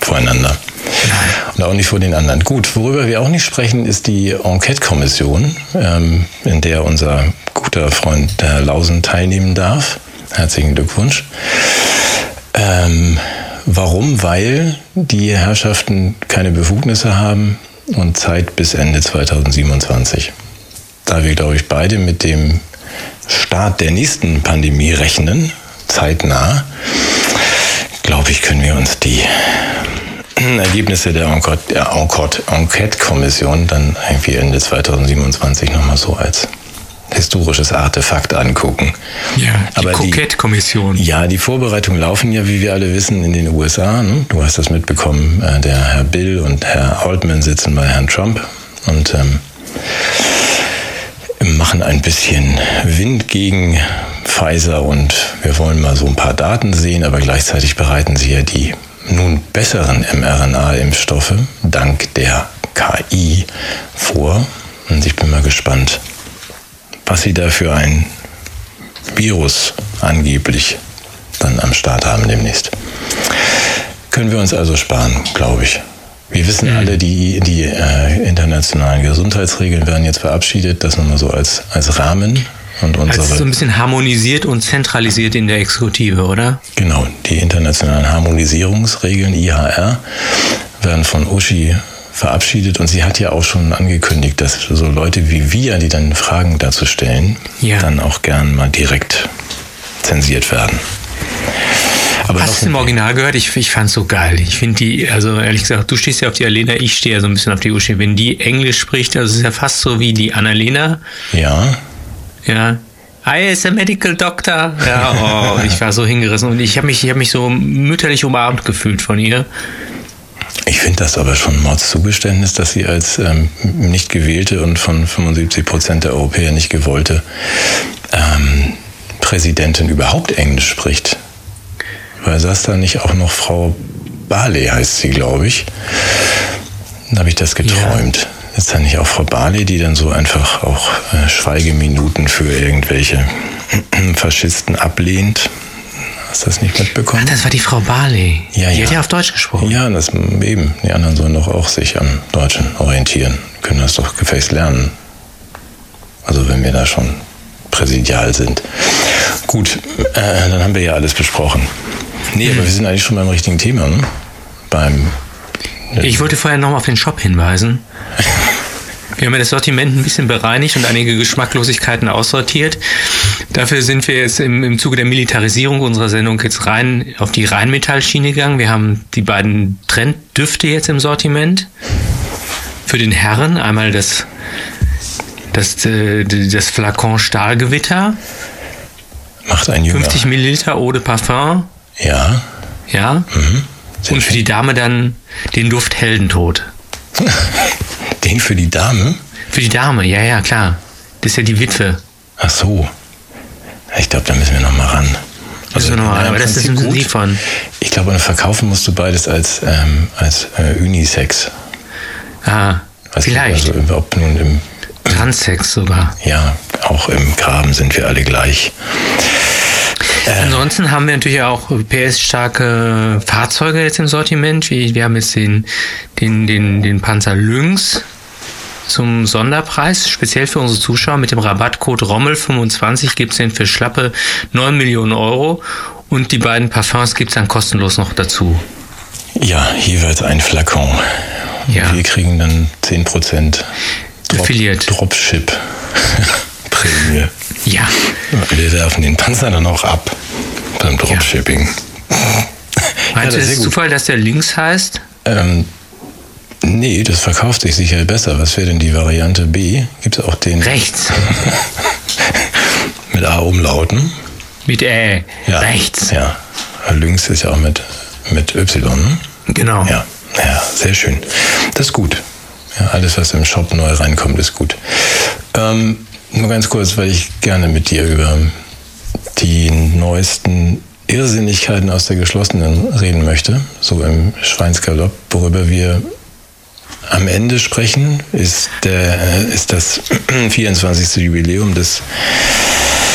voreinander. Und auch nicht vor den anderen. Gut, worüber wir auch nicht sprechen, ist die Enquete-Kommission, in der unser guter Freund Herr Lausen teilnehmen darf. Herzlichen Glückwunsch. Warum? Weil die Herrschaften keine Befugnisse haben und Zeit bis Ende 2027. Da wir, glaube ich, beide mit dem Start der nächsten Pandemie rechnen, zeitnah, glaube ich, können wir uns die Ergebnisse der Enquete-Kommission dann irgendwie Ende 2027 nochmal so als historisches Artefakt angucken. Ja, die Enquete-Kommission. Ja, die Vorbereitungen laufen ja, wie wir alle wissen, in den USA. Ne? Du hast das mitbekommen, der Herr Bill und Herr Altman sitzen bei Herrn Trump und machen ein bisschen Wind gegen Pfizer und wir wollen mal so ein paar Daten sehen, aber gleichzeitig bereiten sie ja die nun besseren mRNA-Impfstoffe dank der KI vor. Und ich bin mal gespannt, was sie da für ein Virus angeblich dann am Start haben demnächst. Können wir uns also sparen, glaube ich. Wir wissen alle, die internationalen Gesundheitsregeln werden jetzt verabschiedet, das nochmal so als Rahmen. Und also so ein bisschen harmonisiert und zentralisiert in der Exekutive, oder? Genau, die internationalen Harmonisierungsregeln, IHR, werden von Uschi verabschiedet und sie hat ja auch schon angekündigt, dass so Leute wie wir, die dann Fragen dazu stellen, dann auch gern mal direkt zensiert werden. Aber hast du es im Original gehört? Ich fand's so geil. Ich finde die, also ehrlich gesagt, du stehst ja auf die Alena, ich stehe ja so ein bisschen auf die Uschi. Wenn die Englisch spricht, also es ist ja fast so wie die Annalena. Ja. Ja. I is a medical doctor. Ja, oh, ich war so hingerissen und ich habe mich so mütterlich umarmt gefühlt von ihr. Ich finde das aber schon ein Mordszugeständnis, dass sie als nicht gewählte und von 75% der Europäer nicht gewollte Präsidentin überhaupt Englisch spricht. Weil saß da nicht auch noch Frau Barley, heißt sie, glaube ich. Da habe ich das geträumt. Ja. Ist da nicht auch Frau Barley, die dann so einfach auch Schweigeminuten für irgendwelche Faschisten ablehnt? Hast du das nicht mitbekommen? Ach, das war die Frau Barley. Ja, die hat ja auf Deutsch gesprochen. Ja, das eben. Die anderen sollen doch auch sich am Deutschen orientieren. Können das doch gefälligst lernen. Also wenn wir da schon präsidial sind. Gut, dann haben wir ja alles besprochen. Nee, aber wir sind eigentlich schon beim richtigen Thema, ne? Ich wollte vorher noch mal auf den Shop hinweisen. Wir haben ja das Sortiment ein bisschen bereinigt und einige Geschmacklosigkeiten aussortiert. Dafür sind wir jetzt im Zuge der Militarisierung unserer Sendung jetzt rein auf die Rheinmetallschiene gegangen. Wir haben die beiden Trenddüfte jetzt im Sortiment. Für den Herren einmal das Flakon Stahlgewitter. Macht ein Jünger. 50 Milliliter Eau de Parfum. Ja. Ja. Mhm. Und für die Dame dann den Duft Heldentod. Den für die Dame? Für die Dame, ja, klar. Das ist ja die Witwe. Ach so. Ich glaube, da müssen wir noch mal ran. Also aber das ist ein Lied von. Ich glaube, verkaufen musst du beides als Unisex. Ah, vielleicht. Also, ob nun im Transsex sogar. Ja, auch im Graben sind wir alle gleich. Ansonsten haben wir natürlich auch PS-starke Fahrzeuge jetzt im Sortiment. Wir haben jetzt den Panzer Lynx zum Sonderpreis, speziell für unsere Zuschauer. Mit dem Rabattcode ROMMEL25 gibt es den für schlappe 9 Millionen Euro. Und die beiden Parfums gibt es dann kostenlos noch dazu. Ja, jeweils ein Flakon. Ja. Wir kriegen dann 10% Dropship Prämie. Ja. Wir werfen den Panzer dann auch ab beim Dropshipping. Ja. Meinst du, das ist Zufall, dass der Lynx heißt? Nee, das verkauft sich sicher besser. Was wäre denn die Variante B? Gibt es auch den... Rechts. Mit A-Umlauten. Mit Ä. Ja. Rechts. Ja. Lynx ist ja auch mit Y. Ne? Genau. Ja, sehr schön. Das ist gut. Ja, alles, was im Shop neu reinkommt, ist gut. Nur ganz kurz, weil ich gerne mit dir über die neuesten Irrsinnigkeiten aus der Geschlossenen reden möchte, so im Schweinsgalopp. Worüber wir am Ende sprechen, ist das 24. Jubiläum des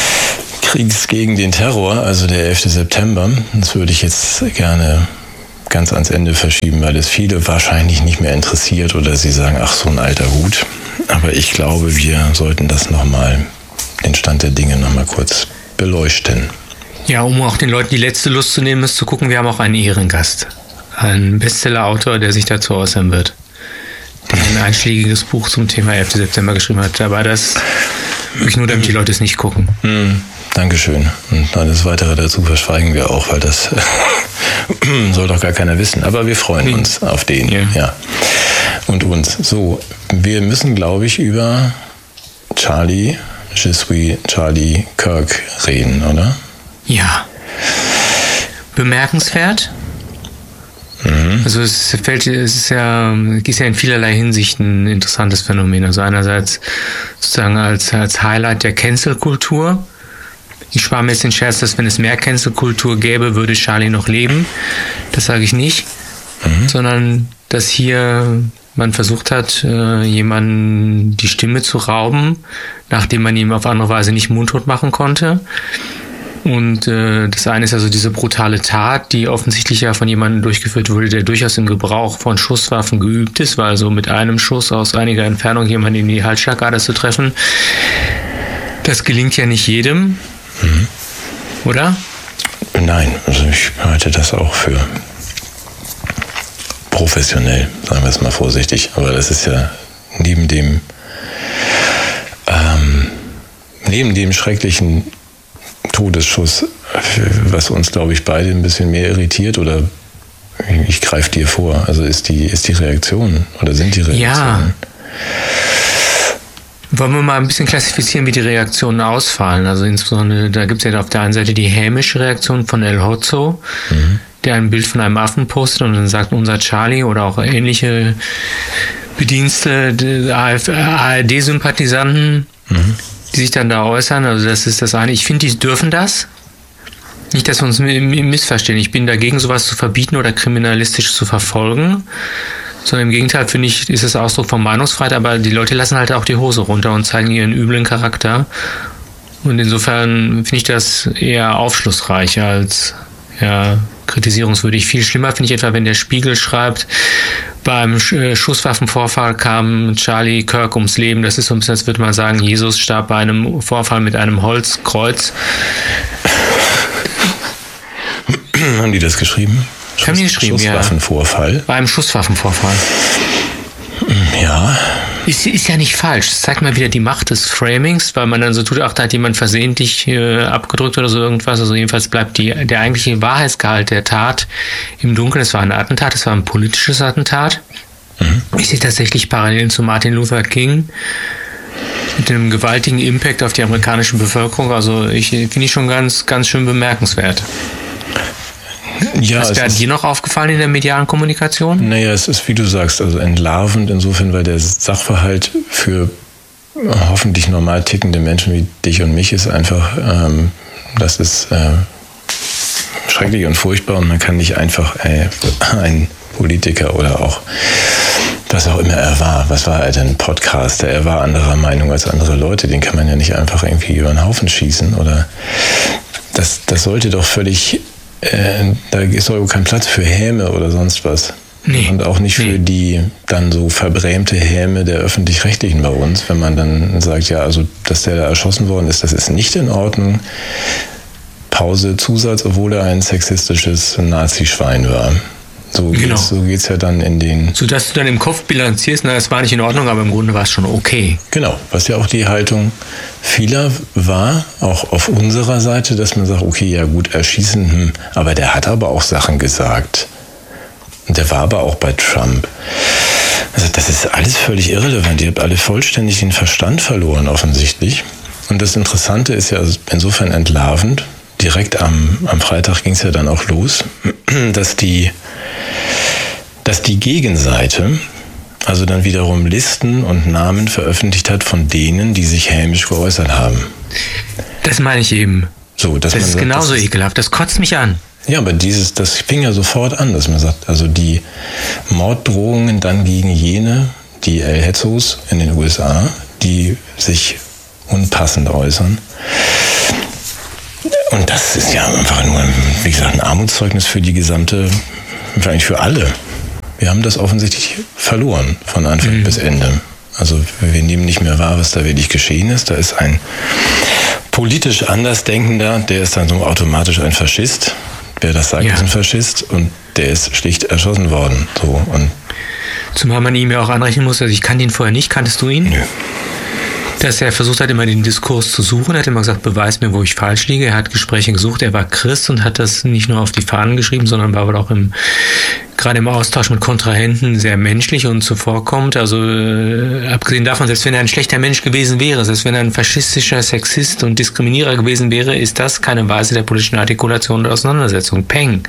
Kriegs gegen den Terror, also der 11. September. Das würde ich jetzt gerne ganz ans Ende verschieben, weil es viele wahrscheinlich nicht mehr interessiert oder sie sagen, ach, so ein alter Hut. Aber ich glaube, wir sollten das nochmal, den Stand der Dinge nochmal kurz beleuchten. Ja, um auch den Leuten die letzte Lust zu nehmen, ist zu gucken, wir haben auch einen Ehrengast. Einen Bestseller-Autor, der sich dazu äußern wird. Der ein einschlägiges Buch zum Thema 11. September geschrieben hat. Aber das wirklich nur, damit die Leute es nicht gucken. Dankeschön. Und alles Weitere dazu verschweigen wir auch, weil das soll doch gar keiner wissen. Aber wir freuen uns auf den. Ja. Und uns. So, wir müssen, glaube ich, über Je suis Charlie Kirk reden, oder? Ja. Bemerkenswert. Also es ist ja in vielerlei Hinsicht ein interessantes Phänomen. Also einerseits sozusagen als Highlight der Cancel-Kultur. Ich spare mir jetzt den Scherz, dass wenn es mehr Cancel-Kultur gäbe, würde Charlie noch leben. Das sage ich nicht. Sondern dass hier man versucht hat, jemanden die Stimme zu rauben, nachdem man ihm auf andere Weise nicht mundtot machen konnte. Und das eine ist also diese brutale Tat, die offensichtlich ja von jemandem durchgeführt wurde, der durchaus im Gebrauch von Schusswaffen geübt ist, weil so mit einem Schuss aus einiger Entfernung jemanden in die Halsschlagader zu treffen, das gelingt ja nicht jedem, oder? Nein, also ich halte das auch für professionell, sagen wir es mal vorsichtig. Aber das ist ja neben dem schrecklichen Todesschuss, was uns, glaube ich, beide ein bisschen mehr irritiert, oder ich greife dir vor, also ist die Reaktion oder sind die Reaktionen? Ja. Wollen wir mal ein bisschen klassifizieren, wie die Reaktionen ausfallen? Also insbesondere, da gibt es ja auf der einen Seite die hämische Reaktion von El Hotzo, der ein Bild von einem Affen postet und dann sagt, unser Charlie, oder auch ähnliche Bedienste, ARD-Sympathisanten, die sich dann da äußern. Also das ist das eine. Ich finde, die dürfen das. Nicht, dass wir uns missverstehen. Ich bin dagegen, sowas zu verbieten oder kriminalistisch zu verfolgen. Sondern im Gegenteil, finde ich, ist es Ausdruck von Meinungsfreiheit. Aber die Leute lassen halt auch die Hose runter und zeigen ihren üblen Charakter. Und insofern finde ich das eher aufschlussreich als kritisierungswürdig. Viel schlimmer finde ich etwa, wenn der Spiegel schreibt, beim Schusswaffenvorfall kam Charlie Kirk ums Leben. Das ist so ein bisschen, als würde man sagen, Jesus starb bei einem Vorfall mit einem Holzkreuz. Haben die das geschrieben? Haben die geschrieben, Schusswaffenvorfall? Ja. Bei einem Schusswaffenvorfall. Ja. Ist ja nicht falsch. Das zeigt mal wieder die Macht des Framings, weil man dann so tut, ach, da hat jemand versehentlich abgedrückt oder so irgendwas. Also jedenfalls bleibt der eigentliche Wahrheitsgehalt der Tat im Dunkeln. Es war ein Attentat, es war ein politisches Attentat. Ich sehe tatsächlich Parallelen zu Martin Luther King mit einem gewaltigen Impact auf die amerikanische Bevölkerung. Also finde ich schon ganz, ganz schön bemerkenswert. Ja, was wäre dir noch aufgefallen in der medialen Kommunikation? Naja, es ist, wie du sagst, also entlarvend insofern, weil der Sachverhalt für hoffentlich normal tickende Menschen wie dich und mich ist einfach, das ist schrecklich und furchtbar, und man kann nicht einfach ein Politiker oder auch was auch immer er war, was war er denn, Podcaster, er war anderer Meinung als andere Leute, den kann man ja nicht einfach irgendwie über den Haufen schießen, oder das sollte doch völlig, da ist doch kein Platz für Häme oder sonst was. Nee. Und auch nicht für die dann so verbrämte Häme der Öffentlich-Rechtlichen bei uns, wenn man dann sagt, ja, also, dass der da erschossen worden ist, das ist nicht in Ordnung. Pause, Zusatz, obwohl er ein sexistisches Nazi-Schwein war. So geht's ja dann in den... So dass du dann im Kopf bilanzierst, es war nicht in Ordnung, aber im Grunde war es schon okay. Genau, was ja auch die Haltung vieler war, auch auf unserer Seite, dass man sagt, okay, ja gut, erschießen, aber der hat aber auch Sachen gesagt. Und der war aber auch bei Trump. Also das ist alles völlig irrelevant. Ihr habt alle vollständig den Verstand verloren, offensichtlich. Und das Interessante ist ja insofern entlarvend. Direkt am Freitag ging es ja dann auch los, dass die Gegenseite also dann wiederum Listen und Namen veröffentlicht hat von denen, die sich hämisch geäußert haben. Das meine ich eben. So, das ist genauso ekelhaft. Das kotzt mich an. Ja, aber das fing ja sofort an, dass man sagt, also die Morddrohungen dann gegen jene, die El Hotzos in den USA, die sich unpassend äußern. Und das ist ja einfach nur, wie gesagt, ein Armutszeugnis für die gesamte eigentlich für alle. Wir haben das offensichtlich verloren von Anfang bis Ende. Also wir nehmen nicht mehr wahr, was da wirklich geschehen ist. Da ist ein politisch Andersdenkender, der ist dann so automatisch ein Faschist. Wer das sagt, ist ein Faschist und der ist schlicht erschossen worden. So, und zumal man ihm ja auch anrechnen muss, also ich kannte ihn vorher nicht, kanntest du ihn? Nö. Dass er versucht hat, immer den Diskurs zu suchen, er hat immer gesagt, beweis mir, wo ich falsch liege. Er hat Gespräche gesucht, er war Christ und hat das nicht nur auf die Fahnen geschrieben, sondern war wohl auch gerade im Austausch mit Kontrahenten sehr menschlich und zuvorkommend. Also abgesehen davon, selbst wenn er ein schlechter Mensch gewesen wäre, selbst wenn er ein faschistischer Sexist und Diskriminierer gewesen wäre, ist das keine Weise der politischen Artikulation und Auseinandersetzung. Peng.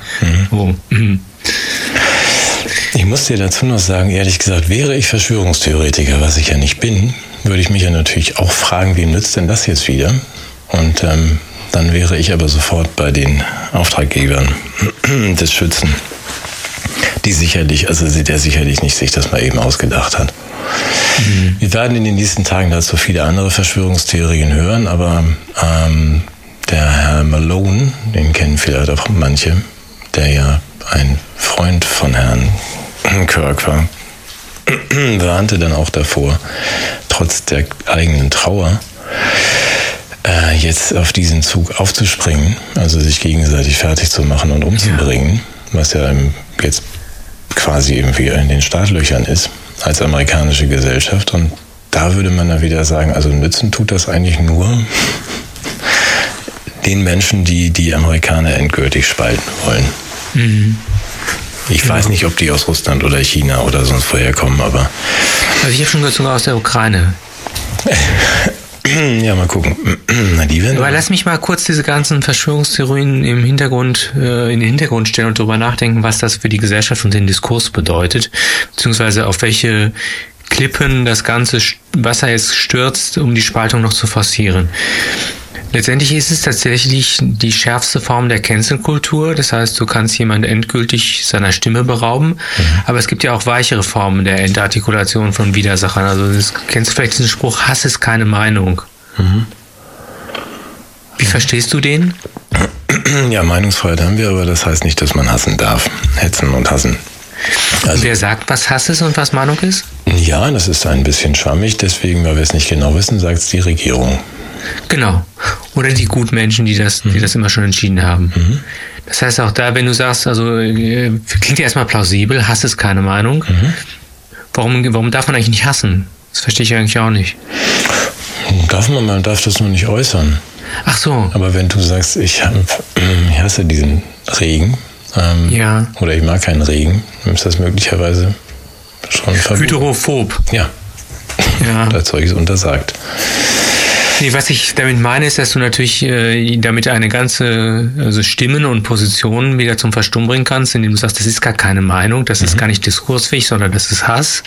Ich muss dir dazu noch sagen, ehrlich gesagt, wäre ich Verschwörungstheoretiker, was ich ja nicht bin, würde ich mich ja natürlich auch fragen, wem nützt denn das jetzt wieder? Und dann wäre ich aber sofort bei den Auftraggebern des Schützen, der sicherlich nicht sich das mal eben ausgedacht hat. Wir werden in den nächsten Tagen dazu viele andere Verschwörungstheorien hören, aber der Herr Malone, den kennen vielleicht auch manche, der ja ein Freund von Herrn Kirk war, warnte dann auch davor, trotz der eigenen Trauer, jetzt auf diesen Zug aufzuspringen, also sich gegenseitig fertig zu machen und umzubringen, was ja jetzt quasi irgendwie in den Startlöchern ist, als amerikanische Gesellschaft. Und da würde man dann wieder sagen, also nützen tut das eigentlich nur den Menschen, die die Amerikaner endgültig spalten wollen. Ich weiß nicht, ob die aus Russland oder China oder sonst woher kommen, aber... Also ich habe schon gehört, sogar aus der Ukraine. Ja, mal gucken. Aber lass mich mal kurz diese ganzen Verschwörungstheorien in den Hintergrund stellen und darüber nachdenken, was das für die Gesellschaft und den Diskurs bedeutet, beziehungsweise auf welche Klippen das ganze Wasser jetzt stürzt, um die Spaltung noch zu forcieren. Letztendlich ist es tatsächlich die schärfste Form der Cancel-Kultur. Das heißt, du kannst jemanden endgültig seiner Stimme berauben. Aber es gibt ja auch weichere Formen der Entartikulation von Widersachern. Also kennst du vielleicht diesen Spruch, Hass ist keine Meinung. Wie verstehst du den? Ja, Meinungsfreiheit haben wir, aber das heißt nicht, dass man hassen darf. Hetzen und hassen. Also, wer sagt, was Hass ist und was Meinung ist? Ja, das ist ein bisschen schwammig. Deswegen, weil wir es nicht genau wissen, sagt es die Regierung. Genau. Oder die Gutmenschen, die das immer schon entschieden haben. Das heißt auch da, wenn du sagst, also klingt ja erstmal plausibel, Hass ist keine Meinung. Warum darf man eigentlich nicht hassen? Das verstehe ich eigentlich auch nicht. Man darf das nur nicht äußern. Ach so. Aber wenn du sagst, ich hasse diesen Regen, oder ich mag keinen Regen, dann ist das möglicherweise schon verboten. Hydrophob. Ja. Das Zeug ist untersagt. Nee, was ich damit meine, ist, dass du natürlich damit eine ganze Stimmen und Positionen wieder zum Verstummen bringen kannst, indem du sagst, das ist gar keine Meinung, das ist gar nicht diskursfähig, sondern das ist Hass.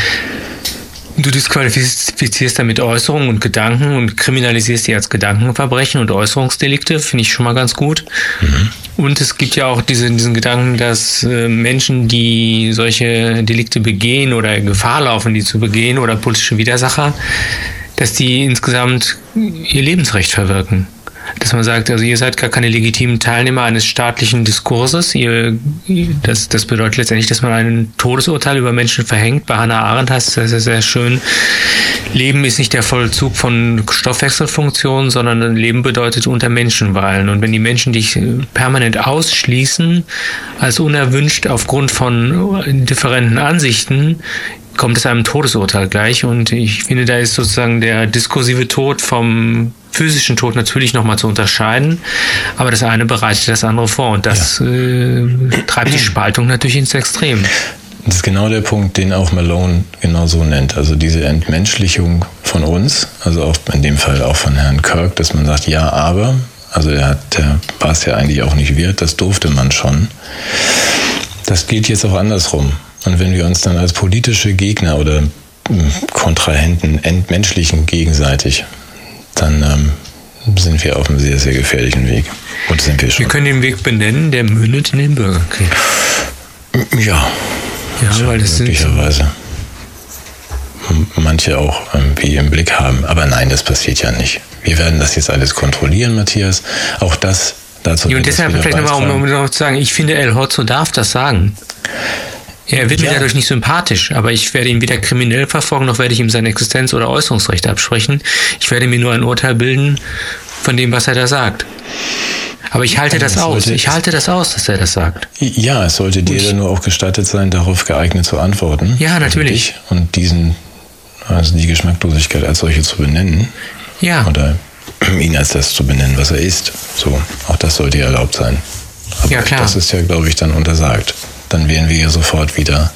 Du disqualifizierst damit Äußerungen und Gedanken und kriminalisierst die als Gedankenverbrechen und Äußerungsdelikte, finde ich schon mal ganz gut. Und es gibt ja auch diesen Gedanken, dass Menschen, die solche Delikte begehen oder Gefahr laufen, die zu begehen oder politische Widersacher, dass die insgesamt ihr Lebensrecht verwirken. Dass man sagt, also ihr seid gar keine legitimen Teilnehmer eines staatlichen Diskurses. Das bedeutet letztendlich, dass man ein Todesurteil über Menschen verhängt. Bei Hannah Arendt heißt es sehr schön, Leben ist nicht der Vollzug von Stoffwechselfunktionen, sondern Leben bedeutet unter Menschen weilen. Und wenn die Menschen dich permanent ausschließen, als unerwünscht aufgrund von differenten Ansichten, kommt es einem Todesurteil gleich. Und ich finde, da ist sozusagen der diskursive Tod vom physischen Tod natürlich nochmal zu unterscheiden, aber das eine bereitet das andere vor und das treibt die Spaltung natürlich ins Extrem. Das ist genau der Punkt, den auch Malone genau so nennt. Also diese Entmenschlichung von uns, also auch in dem Fall auch von Herrn Kirk, dass man sagt, ja, aber, also der war es ja eigentlich auch nicht wert, das durfte man schon. Das gilt jetzt auch andersrum. Und wenn wir uns dann als politische Gegner oder Kontrahenten entmenschlichen gegenseitig, dann sind wir auf einem sehr, sehr gefährlichen Weg. Und sind wir schon. Wir können den Weg benennen, der mündet in den Bürgerkrieg. Ja, weil das möglicherweise manche auch irgendwie im Blick haben. Aber nein, das passiert ja nicht. Wir werden das jetzt alles kontrollieren, Matthias. Auch das dazu. Und deshalb vielleicht nochmal, um noch zu sagen, ich finde, El Hotzo darf das sagen. Er wird mir dadurch nicht sympathisch, aber ich werde ihn weder kriminell verfolgen, noch werde ich ihm sein Existenz- oder Äußerungsrecht absprechen. Ich werde mir nur ein Urteil bilden von dem, was er da sagt. Aber ich halte das aus. Ich halte das aus, dass er das sagt. Ja, es sollte dir dann nur auch gestattet sein, darauf geeignet zu antworten. Ja, natürlich. Und die Geschmacklosigkeit als solche zu benennen. Ja. Oder ihn als das zu benennen, was er ist. So, auch das sollte ja erlaubt sein. Aber ja, klar. Das ist ja, glaube ich, dann untersagt. Dann wären wir ja sofort wieder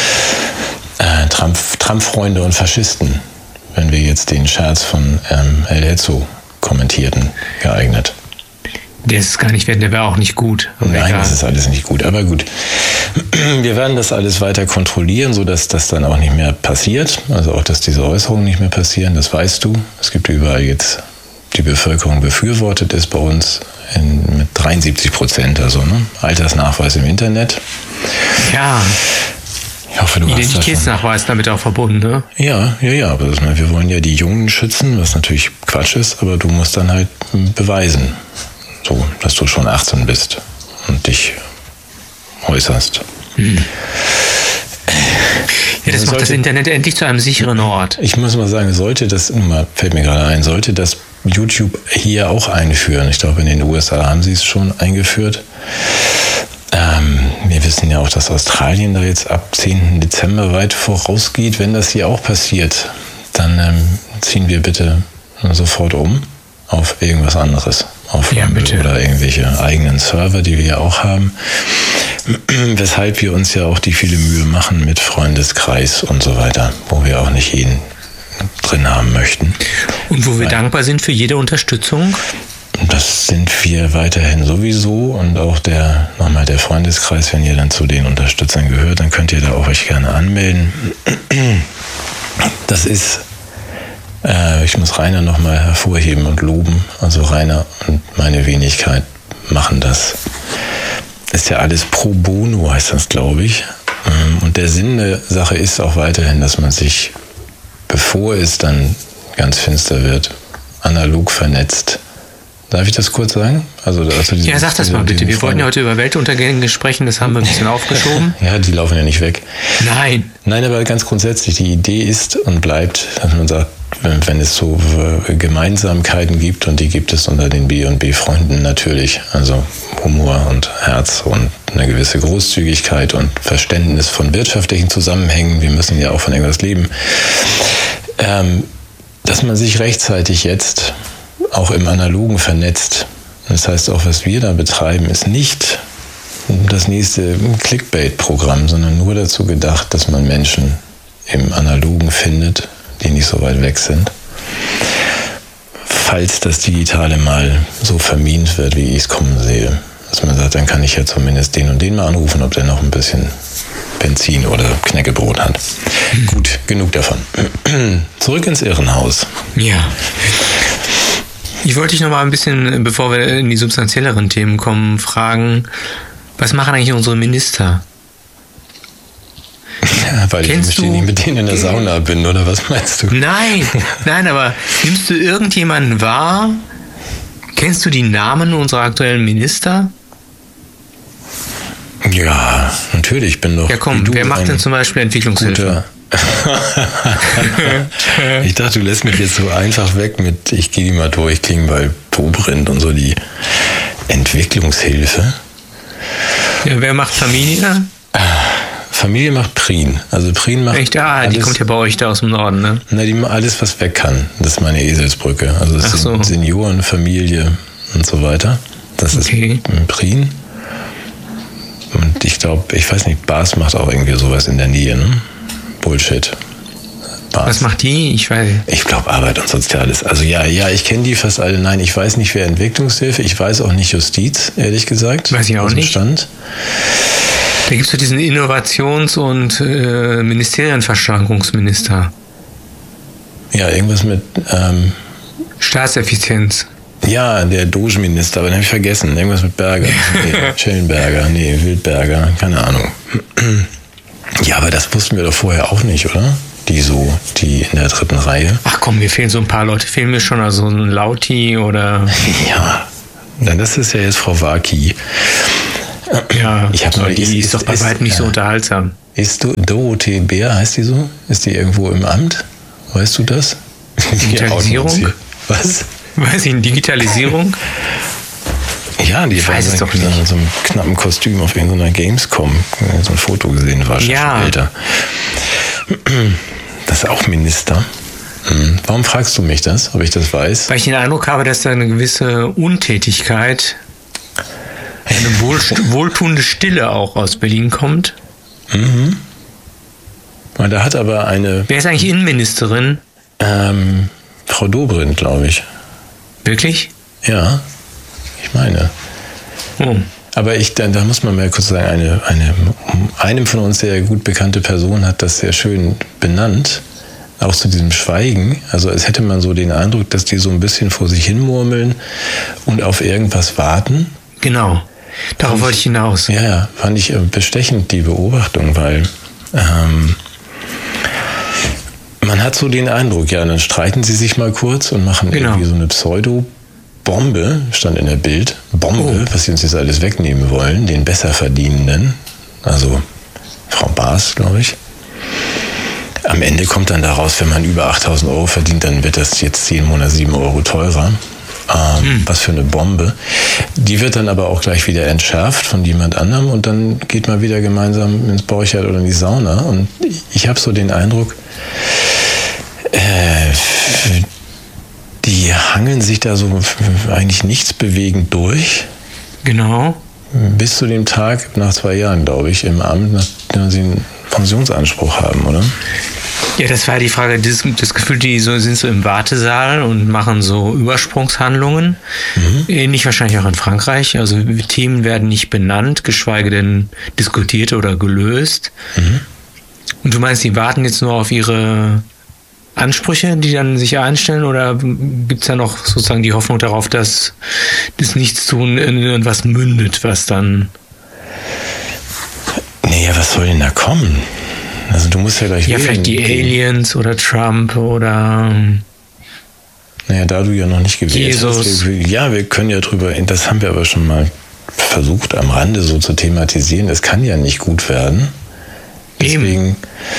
Trump-Freunde und Faschisten, wenn wir jetzt den Scherz von El Hotzo kommentierten, geeignet. Der ist gar nicht wert, der wäre auch nicht gut. Nein, das ist alles nicht gut. Aber gut, wir werden das alles weiter kontrollieren, sodass das dann auch nicht mehr passiert. Also auch, dass diese Äußerungen nicht mehr passieren, das weißt du. Es gibt überall jetzt, die Bevölkerung befürwortet es bei uns mit 73%, also Altersnachweis im Internet. Ja. Ich hoffe, du Identitätsnachweis damit auch verbunden, ne? Ja, aber wir wollen ja die Jungen schützen, was natürlich Quatsch ist, aber du musst dann halt beweisen, so, dass du schon 18 bist und dich äußerst. Ja, das macht das Internet endlich zu einem sicheren Ort. Ich muss mal sagen, fällt mir gerade ein, sollte das YouTube hier auch einführen. Ich glaube, in den USA haben sie es schon eingeführt. Wir wissen ja auch, dass Australien da jetzt ab 10. Dezember weit vorausgeht. Wenn das hier auch passiert, dann ziehen wir bitte sofort um auf irgendwas anderes. Auf Rumble oder irgendwelche eigenen Server, die wir ja auch haben. Weshalb wir uns ja auch die viele Mühe machen mit Freundeskreis und so weiter, wo wir auch nicht jeden drin haben möchten. Und wo wir dankbar sind für jede Unterstützung? Das sind wir weiterhin sowieso und auch der Freundeskreis, wenn ihr dann zu den Unterstützern gehört, dann könnt ihr da auch euch gerne anmelden. Das ist, ich muss Rainer nochmal hervorheben und loben, also Rainer und meine Wenigkeit machen das. Ist ja alles pro bono, heißt das, glaube ich. Und der Sinn der Sache ist auch weiterhin, dass man sich, bevor es dann ganz finster wird, analog vernetzt. Darf ich das kurz sagen? Ja, sag das mal bitte. Wir wollten ja heute über Weltuntergänge sprechen, das haben wir ein bisschen aufgeschoben. Ja, die laufen ja nicht weg. Nein, aber ganz grundsätzlich, die Idee ist und bleibt, dass man sagt, wenn es so Gemeinsamkeiten gibt, und die gibt es unter den B&B-Freunden natürlich, also Humor und Herz und eine gewisse Großzügigkeit und Verständnis von wirtschaftlichen Zusammenhängen, wir müssen ja auch von irgendwas leben, dass man sich rechtzeitig jetzt auch im Analogen vernetzt. Das heißt, auch was wir da betreiben, ist nicht das nächste Clickbait-Programm, sondern nur dazu gedacht, dass man Menschen im Analogen findet, die nicht so weit weg sind. Falls das Digitale mal so vermint wird, wie ich es kommen sehe, dass man sagt, dann kann ich ja zumindest den und den mal anrufen, ob der noch ein bisschen Benzin oder Knäckebrot hat. Gut, genug davon. Zurück ins Irrenhaus. Ja. Ich wollte dich noch mal ein bisschen, bevor wir in die substanzielleren Themen kommen, fragen, was machen eigentlich unsere Minister? Ja, weil ich nicht mit denen in der Sauna bin, oder was meinst du? Nein, aber nimmst du irgendjemanden wahr? Kennst du die Namen unserer aktuellen Minister? Ja, natürlich, ich bin doch... Ja komm, wer macht denn zum Beispiel Entwicklungshilfe? Ich dachte, du lässt mich jetzt so einfach weg mit, ich gehe die mal durch, Klingbeil, Dobrindt und so die Entwicklungshilfe. Ja, wer macht Familie? Familie macht Prien. Also Prien macht... Echt? Die kommt ja bei euch da aus dem Norden, ne? Na, die macht alles, was weg kann. Das ist meine Eselsbrücke. Also das sind Senioren, Familie und so weiter. Das ist Prien. Und ich glaube, ich weiß nicht, Bas macht auch irgendwie sowas in der Nähe, ne? Bullshit. Was macht die? Ich glaube Arbeit und Soziales. Also ja, ich kenne die fast alle. Nein, ich weiß nicht, wer Entwicklungshilfe. Ich weiß auch nicht Justiz, ehrlich gesagt. Weiß ich auch nicht. Stand. Da gibt es ja diesen Innovations- und Ministerienverschlankungsminister. Ja, irgendwas mit Staatseffizienz. Ja, der Doge-Minister, aber den habe ich vergessen. Irgendwas mit Berger. Schellenberger, Wildberger, keine Ahnung. Ja, aber das wussten wir doch vorher auch nicht, oder? Die in der dritten Reihe. Ach komm, mir fehlen so ein paar Leute. Fehlen mir schon, also ein Lauti oder... Ja, Na, das ist ja jetzt Frau Waki. Ja, die ist doch bei weitem nicht so unterhaltsam. Ist du Dorothee Bär, heißt die so? Ist die irgendwo im Amt? Weißt du das? Digitalisierung? Was? Weiß ich, Digitalisierung? Ja, die war weiß es doch nicht. In so einem knappen Kostüm auf irgendeiner Gamescom. So ein Foto gesehen, war schon älter. Das ist auch Minister. Warum fragst du mich das, ob ich das weiß? Weil ich den Eindruck habe, dass da eine gewisse Untätigkeit, eine wohltuende Stille auch aus Berlin kommt. Mhm. Und da hat aber eine... Wer ist eigentlich Innenministerin? Frau Dobrindt, glaube ich. Wirklich? Ja, ich meine. Oh. Aber da muss man mal kurz sagen, einem von uns sehr gut bekannte Person hat das sehr schön benannt, auch zu diesem Schweigen. Also als hätte man so den Eindruck, dass die so ein bisschen vor sich hin murmeln und auf irgendwas warten. Genau, darauf wollte ich hinaus. Ja, fand ich bestechend, die Beobachtung, weil man hat so den Eindruck, ja, dann streiten sie sich mal kurz und machen irgendwie so eine Pseudo-Bombe, stand in der Bild, Bombe, was sie uns jetzt alles wegnehmen wollen, den Besserverdienenden, also Frau Baas, glaube ich. Am Ende kommt dann daraus, wenn man über 8.000 Euro verdient, dann wird das jetzt 10 Monate 7 Euro teurer. Was für eine Bombe. Die wird dann aber auch gleich wieder entschärft von jemand anderem und dann geht man wieder gemeinsam ins Borchardt oder in die Sauna. Und ich habe so den Eindruck, die hangeln sich da so eigentlich nichts bewegend durch. Genau. Bis zu dem Tag nach 2 Jahren, glaube ich, im Amt, nachdem sie einen Pensionsanspruch haben, oder? Ja, das war die Frage, das Gefühl, die sind so im Wartesaal und machen so Übersprungshandlungen. Ähnlich wahrscheinlich auch in Frankreich. Also Themen werden nicht benannt, geschweige denn diskutiert oder gelöst. Und du meinst, die warten jetzt nur auf ihre Ansprüche, die dann sich einstellen, oder gibt es da noch sozusagen die Hoffnung darauf, dass das Nichtstun in irgendwas mündet, was dann... Naja, was soll denn da kommen? Also du musst ja gleich... Ja, vielleicht die Aliens oder Trump oder... Naja, da du ja noch nicht gewählt Jesus. hast. Ja, wir können ja drüber... Das haben wir aber schon mal versucht, am Rande so zu thematisieren. Es kann ja nicht gut werden. Deswegen...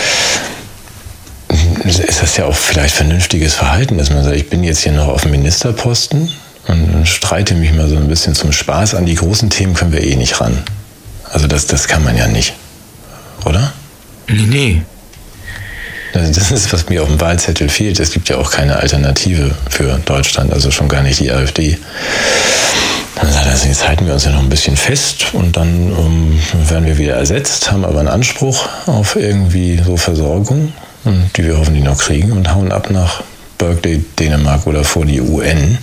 ist das ja auch vielleicht vernünftiges Verhalten, dass man sagt, ich bin jetzt hier noch auf dem Ministerposten und streite mich mal so ein bisschen zum Spaß an. Die großen Themen können wir eh nicht ran. Also das kann man ja nicht. Oder? Nee. Das ist, was mir auf dem Wahlzettel fehlt. Es gibt ja auch keine Alternative für Deutschland, also schon gar nicht die AfD. Dann sagt er, jetzt halten wir uns ja noch ein bisschen fest und dann werden wir wieder ersetzt, haben aber einen Anspruch auf irgendwie so Versorgung, die wir hoffentlich noch kriegen, und hauen ab nach Berkeley, Dänemark oder vor die UN.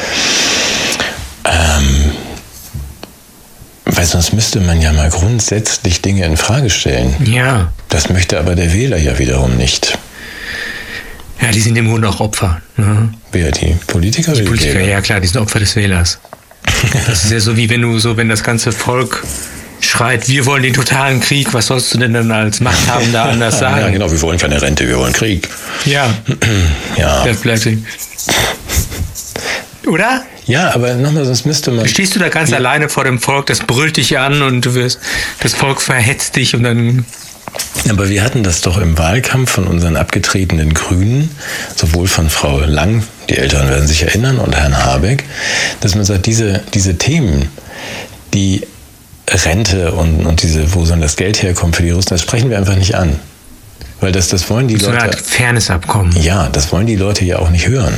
Weil sonst müsste man ja mal grundsätzlich Dinge in Frage stellen. Ja. Das möchte aber der Wähler ja wiederum nicht. Ja, die sind im Grunde auch Opfer. Ne? Wer, die Politiker? Die Politiker, ja klar, die sind Opfer des Wählers. Das ist ja so, wie wenn das ganze Volk schreit, wir wollen den totalen Krieg, was sollst du denn dann als Machthabender anders sagen? Ja, genau, wir wollen keine Rente, wir wollen Krieg. Ja. Ja. Oder? Ja, aber nochmal, sonst müsste man... Stehst du da ganz alleine vor dem Volk, das brüllt dich an und das Volk verhetzt dich und dann... Aber wir hatten das doch im Wahlkampf von unseren abgetretenen Grünen, sowohl von Frau Lang, die Älteren werden sich erinnern, und Herrn Habeck, dass man sagt, diese Themen, die Rente und diese, wo soll das Geld herkommen für die Russen, das sprechen wir einfach nicht an. Weil das wollen die Leute... So eine Art Fairnessabkommen. Ja, das wollen die Leute ja auch nicht hören.